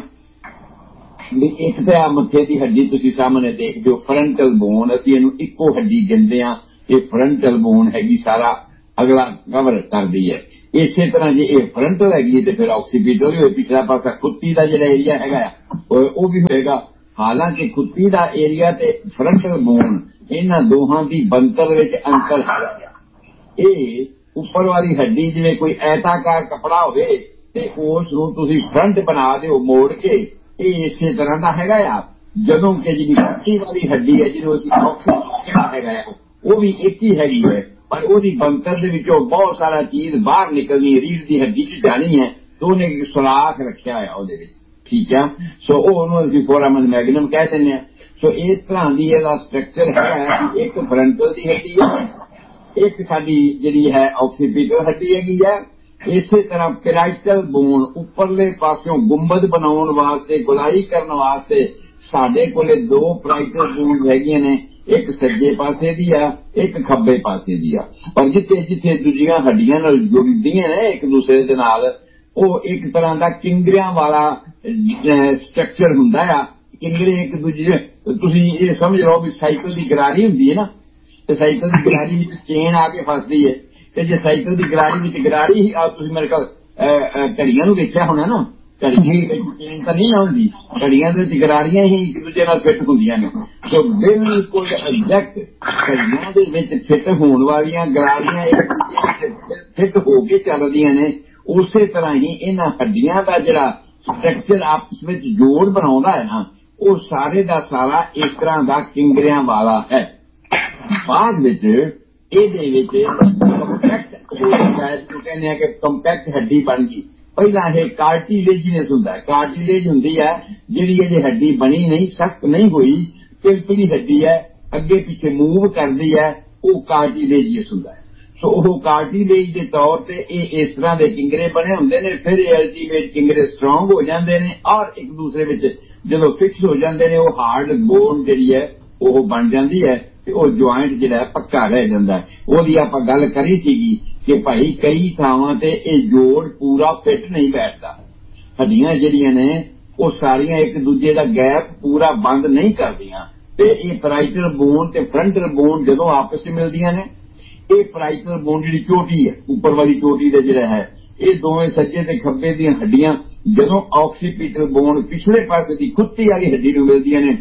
ਵੀ ਇੱਕ ਤਾਂ ਆ ਮੱਥੇ ਦੀ ਹੱਡੀ ਤੁਸੀਂ ਸਾਹਮਣੇ ਦੇਖਦੇ ਹੋ ਫਰੰਟਲ ਬੋਨ ਅਸੀਂ ਇਹਨੂੰ ਇੱਕੋ ਹੱਡੀ ਕਹਿੰਦੇ ਆ ਇਹ ਫਰੰਟਲ ਬੋਨ ਹੈਗੀ ਸਾਰਾ ਅਗਲਾ ਕਵਰ ਕਰਦੀ ਹੈ। ਇਸੇ ਤਰ੍ਹਾਂ ਜੇ ਇਹ ਫਰੰਟਲ ਹੈਗੀ ਤੇ ਫਿਰ ਆਕਸੀਪੀਟਲ ਵੀ ਹੋਏ ਪਿਛਲਾ ਪਾਸਾ ਕੁੱਤੀ ਦਾ ਜਿਹੜਾ ਏਰੀਆ ਹੈਗਾ ਉਹ ਵੀ ਹੋਏਗਾ। ਹਾਲਾਂਕਿ ਕੁੱਤੀ ਦਾ ਏਰੀਆ ਤੇ ਫਰੰਟਲ ਬੋਨ ਇਹਨਾਂ ਦੋਹਾਂ ਦੀ ਬਣਤਰ ਵਿੱਚ ਅੰਤਰ ਹੈ। ਇਹ ਉੱਪਰ ਵਾਲੀ ਹੱਡੀ ਜਿਵੇਂ ਕੋਈ ਐਤਾਕਾਰ ਕੱਪੜਾ ਹੋਵੇ ਤੇ ਉਸ ਨੂੰ ਤੁਸੀਂ ਫਰੰਟ ਬਣਾ ਦਿਓ ਮੋੜ ਕੇ ਇਹ ਇਸੇ ਤਰ੍ਹਾਂ ਦਾ ਹੈਗਾ ਆ। ਜਦੋਂ ਕਿ ਜਿਹੜੀ ਕੁੱਤੀ ਵਾਲੀ ਹੱਡੀ ਹੈ ਜਿਹਨੂੰ ਅਸੀਂ ਆਕਸੀਪੀਟਲ ਹੈਗਾ ਉਹ ਵੀ ਇੱਕ ਹੀ ਹੈਗੀ ਹੈ ਪਰ ਉਹਦੀ ਬਣਤਰ ਦੇ ਵਿੱਚੋਂ ਬਹੁਤ ਸਾਰਾ ਚੀਜ਼ ਬਾਹਰ ਨਿਕਲਣੀ ਰੀੜ੍ਹ ਦੀ ਹੱਡੀ 'ਚ ਜਾਣੀ ਹੈ ਤੇ ਉਹਨੇ ਸੁਰਾਖ ਰੱਖਿਆ ਹੋਇਆ ਉਹਦੇ ਵਿੱਚ ਠੀਕ ਹੈ। ਸੋ ਉਹਨੂੰ ਅਸੀਂ ਫੋਰਾਮਨ ਮੈਗਨਮ ਕਹਿ ਦਿੰਦੇ ਹਾਂ। ਸੋ ਇਸ ਤਰ੍ਹਾਂ ਦੀ ਇਹਦਾ ਸਟਰਕਚਰ ਹੈ ਇੱਕ ਫਰੰਟਲ ਦੀ ਹੱਡੀ ਹੈ ਇੱਕ ਸਾਡੀ ਜਿਹੜੀ ਹੈ ਆਕਸੀਪੀਟਲ ਹੱਡੀ ਹੈਗੀ ਹੈ। ਇਸੇ ਤਰ੍ਹਾਂ ਪੈਰਾਈਟਲ ਬੋਨ ਉੱਪਰਲੇ ਪਾਸਿਓਂ ਗੁੰਬਦ ਬਣਾਉਣ ਵਾਸਤੇ ਗੁਲਾਈ ਕਰਨ ਵਾਸਤੇ ਸਾਡੇ ਕੋਲੇ 2 ਪੈਰਾਈਟਲ ਬੋਨ ਹੈਗੀਆਂ ਨੇ ਇੱਕ ਸੱਜੇ ਪਾਸੇ ਦੀ ਆ ਇੱਕ ਖੱਬੇ ਪਾਸੇ ਦੀ ਆ ਪਰ ਜਿੱਥੇ ਜਿੱਥੇ ਦੂਜੀਆਂ ਹੱਡੀਆਂ ਨਾਲ ਜੁੜਦੀਆਂ ਨੇ ਇੱਕ ਦੂਸਰੇ ਦੇ ਨਾਲ ਉਹ ਇੱਕ ਤਰ੍ਹਾਂ ਦਾ ਕਿੰਗਰਿਆਂ ਵਾਲਾ ਸਟਰਕਚਰ ਹੁੰਦਾ ਆ। ਕਿੰਗਰੇ ਇੱਕ ਦੂਜੇ ਤੁਸੀਂ ਇਹ ਸਮਝ ਲਓ ਵੀ ਸਾਈਕਲ ਦੀ ਗਰਾਰੀ ਹੁੰਦੀ ਹੈ ਨਾ ਤੇ ਸਾਈਕਲ ਦੀ ਗਰਾਰੀ ਵਿੱਚ ਚੇਨ ਆ ਕੇ ਫਸਦੀ ਹੈ ਤੇ ਜੇ ਸਾਈਕਲ ਦੀ ਗਰਾਰੀ ਵਿੱਚ ਗਰਾਰੀ ਹੀ ਆ ਤੁਸੀਂ ਮੇਰੇ ਕੋਲ ਘੜੀਆਂ ਨੂੰ ਵੇਖਿਆ ਹੋਣਾ ਨਾ ਤਾਂ ਨਹੀਂ ਆਉਂਦੀ, ਘੜੀਆਂ ਦੇ ਵਿੱਚ ਗਰਾਰੀਆਂ ਹੀ ਇੱਕ ਦੂਜੇ ਨਾਲ ਫਿੱਟ ਹੁੰਦੀਆਂ ਨੇ। ਸੋ ਬਿਲਕੁਲ ਐਗਜ਼ੈਕਟ ਘੜੀਆਂ ਦੇ ਵਿੱਚ ਫਿੱਟ ਹੋਣ ਵਾਲੀਆਂ ਗਰਾਰੀਆਂ ਇੱਕ ਦੂਜੇ ਵਿੱਚ ਫਿੱਟ ਹੋ ਕੇ ਚੱਲਦੀਆਂ ਨੇ। ਉਸੇ ਤਰ੍ਹਾਂ ਹੀ ਇਹਨਾਂ ਹੱਡੀਆਂ ਦਾ ਜਿਹੜਾ ਸਟਰਕਚਰ ਆਪਸ ਵਿੱਚ ਜੋੜ ਬਣਾਉਂਦਾ ਹੈ ਨਾ, ਉਹ ਸਾਰੇ ਦਾ ਸਾਰਾ ਇਸ ਤਰ੍ਹਾਂ ਦਾ ਕਿੰਗਰਿਆਂ ਵਾਲਾ ਹੈ। ਬਾਅਦ ਵਿੱਚ ਇਹਦੇ ਵਿੱਚ ਕੰਪੈਕਟ ਕਹਿੰਦੇ ਆ ਕਿ ਕੰਪੈਕਟ ਹੱਡੀ ਬਣ ਗਈ। ਪਹਿਲਾਂ ਇਹ ਕਾਰਟੀਲੇਜੀਨਸ ਹੁੰਦਾ, ਕਾਰਟੀਲੇਜ ਹੁੰਦੀ ਹੈ ਜਿਹੜੀ ਇਹਦੀ ਹੱਡੀ ਬਣੀ ਨਹੀਂ, ਸਖਤ ਨਹੀਂ ਹੋਈ, ਪਿਲਪਿਲੀ ਹੱਡੀ ਹੈ, ਅੱਗੇ ਪਿੱਛੇ ਮੂਵ ਕਰਦੀ ਹੈ, ਉਹ ਕਾਰਟੀਲੇਜੀਅਸ ਹੁੰਦਾ ਹੈ। ਸੋ ਉਹ ਕਾਰਟੀਲੇਜ ਦੇ ਤੌਰ ਤੇ ਇਹ ਇਸ ਤਰ੍ਹਾਂ ਦੇ ਕਿੰਗਰੇ ਬਣੇ ਹੁੰਦੇ ਨੇ। ਫਿਰ ਇਹ ਅਲਟੀਮੇਟ ਕਿੰਗਰੇ ਸਟਰੋਂਗ ਹੋ ਜਾਂਦੇ ਨੇ ਔਰ ਇੱਕ ਦੂਸਰੇ ਵਿੱਚ ਜਦੋਂ ਫਿਕਸ ਹੋ ਜਾਂਦੇ ਨੇ, ਉਹ ਹਾਰਡ ਬੋਨ ਜਿਹੜੀ ਹੈ ਉਹ ਬਣ ਜਾਂਦੀ ਹੈ ਤੇ ਉਹ ਜੁਆਇੰਟ ਜਿਹੜਾ ਪੱਕਾ ਰਹਿ ਜਾਂਦਾ ਹੈ। ਉਹਦੀ ਆਪਾਂ ਗੱਲ ਕਰੀ ਸੀਗੀ ਕਿ ਭਾਈ ਕਈ ਥਾਵਾਂ ਤੇ ਇਹ ਜੋੜ ਪੂਰਾ ਫਿੱਟ ਨਹੀਂ ਬੈਠਦਾ। ਹੱਡੀਆਂ ਜਿਹੜੀਆਂ ਨੇ ਉਹ ਸਾਰੀਆਂ ਇੱਕ ਦੂਜੇ ਦਾ ਗੈਪ ਪੂਰਾ ਬੰਦ ਨਹੀਂ ਕਰਦੀਆਂ ਤੇ ਇਹ ਪੈਰਾਈਟਲ ਬੋਨ ਤੇ ਫਰੰਟਲ ਬੋਨ ਜਦੋਂ ਆਪਸ ਵਿੱਚ ਮਿਲਦੀਆਂ ਨੇ, ਇਹ ਪੈਰਾਈਟਲ ਬੋਨ ਜਿਹੜੀ ਚੋਟੀ ਹੈ, ਉੱਪਰ ਵਾਲੀ ਚੋਟੀ ਦਾ ਜਿਹੜਾ ਹੈ, ਇਹ ਦੋਵੇਂ ਸੱਜੇ ਤੇ ਖੱਬੇ ਦੀਆਂ ਹੱਡੀਆਂ ਜਦੋਂ ਆਕਸੀਪੀਟਲ ਬੋਨ ਪਿਛਲੇ ਪਾਸੇ ਦੀ ਖੁੱਤੀ ਵਾਲੀ ਹੱਡੀ ਨੂੰ ਮਿਲਦੀਆਂ ਨੇ,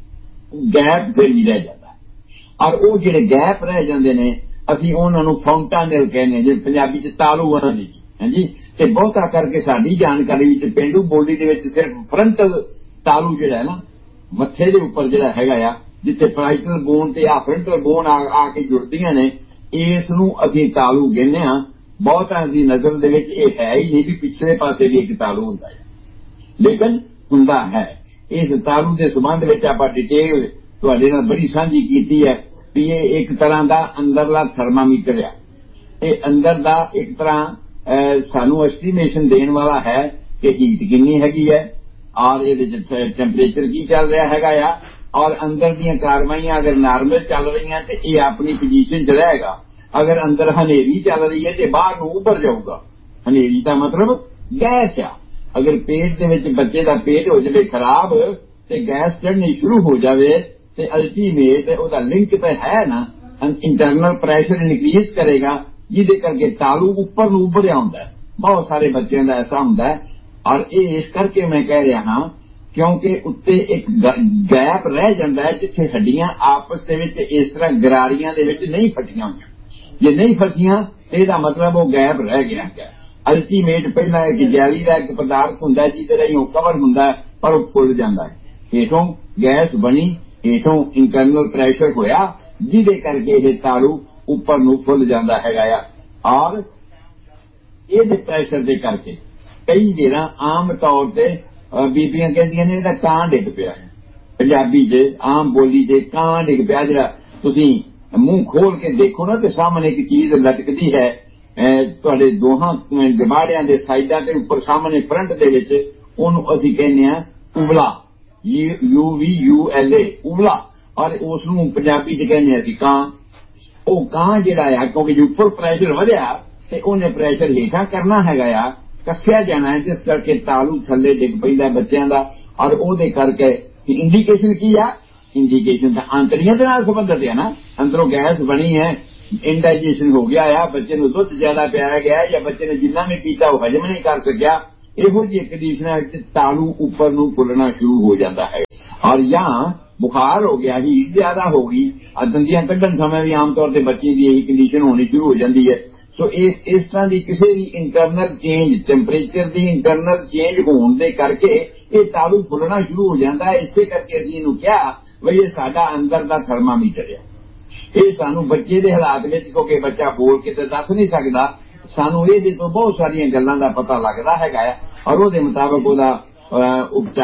ਗੈਪ ਫਿਰ ਹੀ ਰਹਿ ਜਾਂਦਾ। ਔਰ ਉਹ ਜਿਹੜੇ ਗੈਪ ਰਹਿ ਜਾਂਦੇ ਨੇ ਅਸੀਂ ਉਹਨਾਂ ਨੂੰ ਫਾਉਂਟਾਨੇਲ ਕਹਿੰਦੇ, ਜਿਵੇਂ ਪੰਜਾਬੀ ਚ ਤਾਲੂ ਉਹਨਾਂ ਦੀ ਹਾਂਜੀ। ਤੇ ਬਹੁਤਾ ਕਰਕੇ ਸਾਡੀ ਜਾਣਕਾਰੀ ਵਿੱਚ ਪੇਂਡੂ ਬੋਲੀ ਦੇ ਵਿੱਚ ਸਿਰਫ ਫਰੰਟਲ ਤਾਲੂ ਜਿਹੜਾ ਹੈ ਨਾ, ਮੱਥੇ ਦੇ ਉੱਪਰ ਜਿਹੜਾ ਹੈਗਾ ਆ, ਜਿੱਥੇ ਪੈਰਾਈਟਲ ਬੋਨ ਤੇ ਆ ਫਰੰਟਲ ਬੋਨ ਆ ਕੇ ਜੁੜਦੀਆਂ ਨੇ, ਇਸ ਨੂੰ ਅਸੀਂ ਤਾਲੂ ਕਹਿੰਦੇ ਹਾਂ। ਬਹੁਤਾਂ ਦੀ ਨਜ਼ਰ ਦੇ ਵਿੱਚ ਇਹ ਹੈ ਹੀ ਨਹੀਂ ਵੀ ਪਿਛਲੇ ਪਾਸੇ ਵੀ ਇੱਕ ਤਾਲੂ ਹੁੰਦਾ ਹੈ, ਲੇਕਿਨ ਹੁੰਦਾ ਹੈ। ਇਸ ਤਾਲੂ ਦੇ ਸੰਬੰਧ ਵਿੱਚ ਆਪਾਂ ਡਿਟੇਲ ਤੁਹਾਡੇ ਨਾਲ ਬੜੀ ਸਾਂਝੀ ਕੀਤੀ ਹੈ ਵੀ ਇਹ ਇੱਕ ਤਰ੍ਹਾਂ ਦਾ ਅੰਦਰਲਾ ਥਰਮਾਮੀਟਰ ਆ। ਇਹ ਅੰਦਰ ਦਾ ਇੱਕ ਤਰ੍ਹਾਂ ਸਾਨੂੰ ਐਸਟੀਮੇਸ਼ਨ ਦੇਣ ਵਾਲਾ ਹੈ ਕਿ ਹੀਟ ਕਿੰਨੀ ਹੈਗੀ ਹੈ ਔਰ ਇਹਦੇ ਚ ਟੈਂਪਰੇਚਰ ਕੀ ਚੱਲ ਰਿਹਾ ਹੈਗਾ ਆ, ਔਰ ਅੰਦਰ ਦੀਆਂ ਕਾਰਵਾਈਆਂ ਅਗਰ ਨਾਰਮਲ ਚੱਲ ਰਹੀਆਂ ਤੇ ਇਹ ਆਪਣੀ ਪੋਜੀਸ਼ਨ 'ਚ ਰਹੇਗਾ। ਅਗਰ ਅੰਦਰ ਹਨੇਰੀ ਚੱਲ ਰਹੀ ਹੈ ਤੇ ਬਾਹਰ ਨੂੰ ਉੱਭਰ ਜਾਊਗਾ। ਹਨੇਰੀ ਦਾ ਮਤਲਬ ਗੈਸ ਆ। ਅਗਰ ਪੇਟ ਦੇ ਵਿੱਚ ਬੱਚੇ ਦਾ ਪੇਟ ਹੋ ਜਾਵੇ ਖਰਾਬ ਤੇ ਗੈਸ ਚੜ੍ਹਨੀ ਸ਼ੁਰੂ ਹੋ ਜਾਵੇ ਤੇ ਅਲਟੀਮੇਟ ਉਹਦਾ ਲਿੰਕ ਤਾਂ ਹੈ ਨਾ, ਇੰਟਰਨਲ ਪ੍ਰੈਸ਼ਰ ਇਨਕਰੀਜ਼ ਕਰੇਗਾ ਜਿਹਦੇ ਕਰਕੇ ਤਾਲੂ ਉੱਪਰ ਨੂੰ ਉੱਭਰਿਆ ਹੁੰਦਾ ਹੈ। ਬਹੁਤ ਸਾਰੇ ਬੱਚਿਆਂ ਦਾ ਐਸਾ ਹੁੰਦਾ ਹੈ ਔਰ ਇਹ ਇਸ ਕਰਕੇ ਮੈਂ ਕਹਿ ਰਿਹਾ ਹਾਂ ਕਿਉਂਕਿ ਉੱਤੇ ਇੱਕ ਗੈਪ ਰਹਿ ਜਾਂਦਾ ਹੈ ਜਿੱਥੇ ਹੱਡੀਆਂ ਆਪਸ ਦੇ ਵਿੱਚ ਇਸ ਤਰ੍ਹਾਂ ਗਰਾਰੀਆਂ ਦੇ ਵਿੱਚ ਨਹੀਂ ਫਟੀਆਂ ਹੋਈਆਂ। ਜੇ ਨਹੀਂ ਫਸੀਆਂ ਤੇ ਇਹਦਾ ਮਤਲਬ ਉਹ ਗੈਪ ਰਹਿ ਗਿਆ ਹੈ। ਅਲਟੀਮੇਟ ਪਹਿਲਾਂ ਇੱਕ ਜੈਲੀ ਦਾ ਇੱਕ ਪਦਾਰਥ ਹੁੰਦਾ ਜਿਹਦੇ ਰਾਹੀਂ ਉਹ ਕਵਰ ਹੁੰਦਾ ਪਰ ਉਹ ਫੁੱਲ ਜਾਂਦਾ ਹੈ। ਹੇਠੋਂ ਗੈਸ ਬਣੀ, ਹੇਠੋਂ ਇੰਟਰਨਲ ਪ੍ਰੈਸ਼ਰ ਹੋਇਆ ਜਿਹਦੇ ਕਰਕੇ ਇਹ ਤਾਲੂ ਉੱਪਰ ਨੂੰ ਫੁੱਲ ਜਾਂਦਾ ਹੈਗਾ ਆ। ਔਰ ਇਹਦੇ ਪ੍ਰੈਸ਼ਰ ਦੇ ਕਰਕੇ ਕਈ ਜਿਹੜਾ ਆਮ ਤੌਰ ਤੇ ਬੀਬੀਆਂ ਕਹਿੰਦੀਆਂ ਨੇ ਇਹਦਾ ਕਾਂ ਡਿੱਗ ਪਿਆ ਹੈ। ਪੰਜਾਬੀ 'ਚ ਆਮ ਬੋਲੀ 'ਚ ਕਾਂ ਡਿੱਗ ਪਿਆ। ਜਿਹੜਾ ਤੁਸੀਂ ਮੂੰਹ ਖੋਲ ਕੇ ਦੇਖੋ ਨਾ ਤੇ ਸਾਹਮਣੇ ਇੱਕ ਚੀਜ਼ ਲਟਕਦੀ ਹੈ ਤੁਹਾਡੇ ਦੋਹਾਂ ਜਬਾੜਿਆਂ ਦੇ ਸਾਈਡਾਂ ਤੇ ਉੱਪਰ ਸਾਹਮਣੇ ਫਰੰਟ ਦੇ ਵਿੱਚ, ਉਹਨੂੰ ਅਸੀਂ ਕਹਿੰਦੇ ਹਾਂ ਉਬਲਾ, UVULA ਉਬਲਾ। ਔਰ ਉਸ ਨੂੰ ਪੰਜਾਬੀ 'ਚ ਕਹਿੰਦੇ ਅਸੀਂ ਕਾਂ। ਉਹ ਕਾਂ ਜਿਹੜਾ ਆ ਕਿਉਂਕਿ ਉੱਪਰ ਪ੍ਰੈਸ਼ਰ ਵਧਿਆ ਤੇ ਉਹਨੇ ਪ੍ਰੈਸ਼ਰ ਹੇਠਾਂ ਕਰਨਾ ਹੈਗਾ ਆ, ਕੱਸਿਆ ਜਾਣਾ ਹੈ, ਜਿਸ ਕਰਕੇ ਤਾਲੂ ਥੱਲੇ ਡਿੱਗ ਪੈਂਦਾ ਬੱਚਿਆਂ ਦਾ। ਔਰ ਉਹਦੇ ਕਰਕੇ ਇੰਡੀਕੇਸ਼ਨ ਕੀ ਆ? ਇੰਡੀਕੇਸ਼ਨ ਤਾਂ ਆਂਤੜੀਆਂ ਦੇ ਨਾਲ ਸੰਬੰਧਿਤ ਹੈ ਨਾ। ਅੰਦਰੋਂ ਗੈਸ ਬਣੀ ਹੈ, ਇੰਡਾਈਜੇਸ਼ਨ ਹੋ ਗਿਆ ਆ, ਬੱਚੇ ਨੂੰ ਦੁੱਧ ਜ਼ਿਆਦਾ ਪਿਆਇਆ ਗਿਆ ਜਾਂ ਬੱਚੇ ਨੇ ਜਿੰਨਾ ਵੀ ਪੀਤਾ ਉਹ ਹਜਮ ਨਹੀਂ ਕਰ ਸਕਿਆ। ਇਹੋ ਜਿਹੀ ਕੰਡੀਸ਼ਨਾਂ ਵਿੱਚ ਤਾਲੂ ਉੱਪਰ ਨੂੰ ਫੁੱਲਣਾ ਸ਼ੁਰੂ ਹੋ ਜਾਂਦਾ ਹੈ। ਔਰ ਜਾਂ ਬੁਖਾਰ ਹੋ ਗਿਆ, ਹੀਟ ਜ਼ਿਆਦਾ ਹੋ ਗਈ, ਦੰਦੀਆਂ ਕੱਢਣ ਸਮੇਂ ਵੀ ਆਮ ਤੌਰ ਤੇ ਬੱਚੇ ਦੀ ਇਹੀ ਕੰਡੀਸ਼ਨ ਹੋਣੀ ਸ਼ੁਰੂ ਹੋ ਜਾਂਦੀ ਹੈ। ਸੋ ਇਸ ਤਰ੍ਹਾਂ ਦੀ ਕਿਸੇ ਵੀ ਇੰਟਰਨਲ ਚੇਂਜ, ਟੈਂਪਰੇਚਰ ਦੀ ਇੰਟਰਨਲ ਚੇਂਜ ਹੋਣ ਦੇ ਕਰਕੇ ਇਹ ਤਾਲੂ ਫੁੱਲਣਾ ਸ਼ੁਰੂ ਹੋ ਜਾਂਦਾ ਹੈ। ਇਸੇ ਕਰਕੇ ਅਸੀਂ ਇਹਨੂੰ ਕਿਹਾ ਬਈ ਇਹ ਸਾਡਾ ਅੰਦਰ ਦਾ ਥਰਮਾਮੀਟਰ ਹੈ। ਇਹ ਸਾਨੂੰ ਬੱਚੇ ਦੇ ਹਾਲਾਤ ਵਿੱਚ, ਕਿਉਂਕਿ ਬੱਚਾ ਬੋਲ ਕੇ ਤਾਂ ਦੱਸ ਨਹੀਂ ਸਕਦਾ, ਸਾਨੂੰ ਇਹਦੇ ਤੋਂ ਬਹੁਤ ਸਾਰੀਆਂ ਗੱਲਾਂ ਦਾ ਪਤਾ ਲੱਗਦਾ ਹੈਗਾ ਹੈ ਔਰ ਉਹਦੇ ਮੁਤਾਬਕ ਉਹਦਾ ਉਪਚਾਰ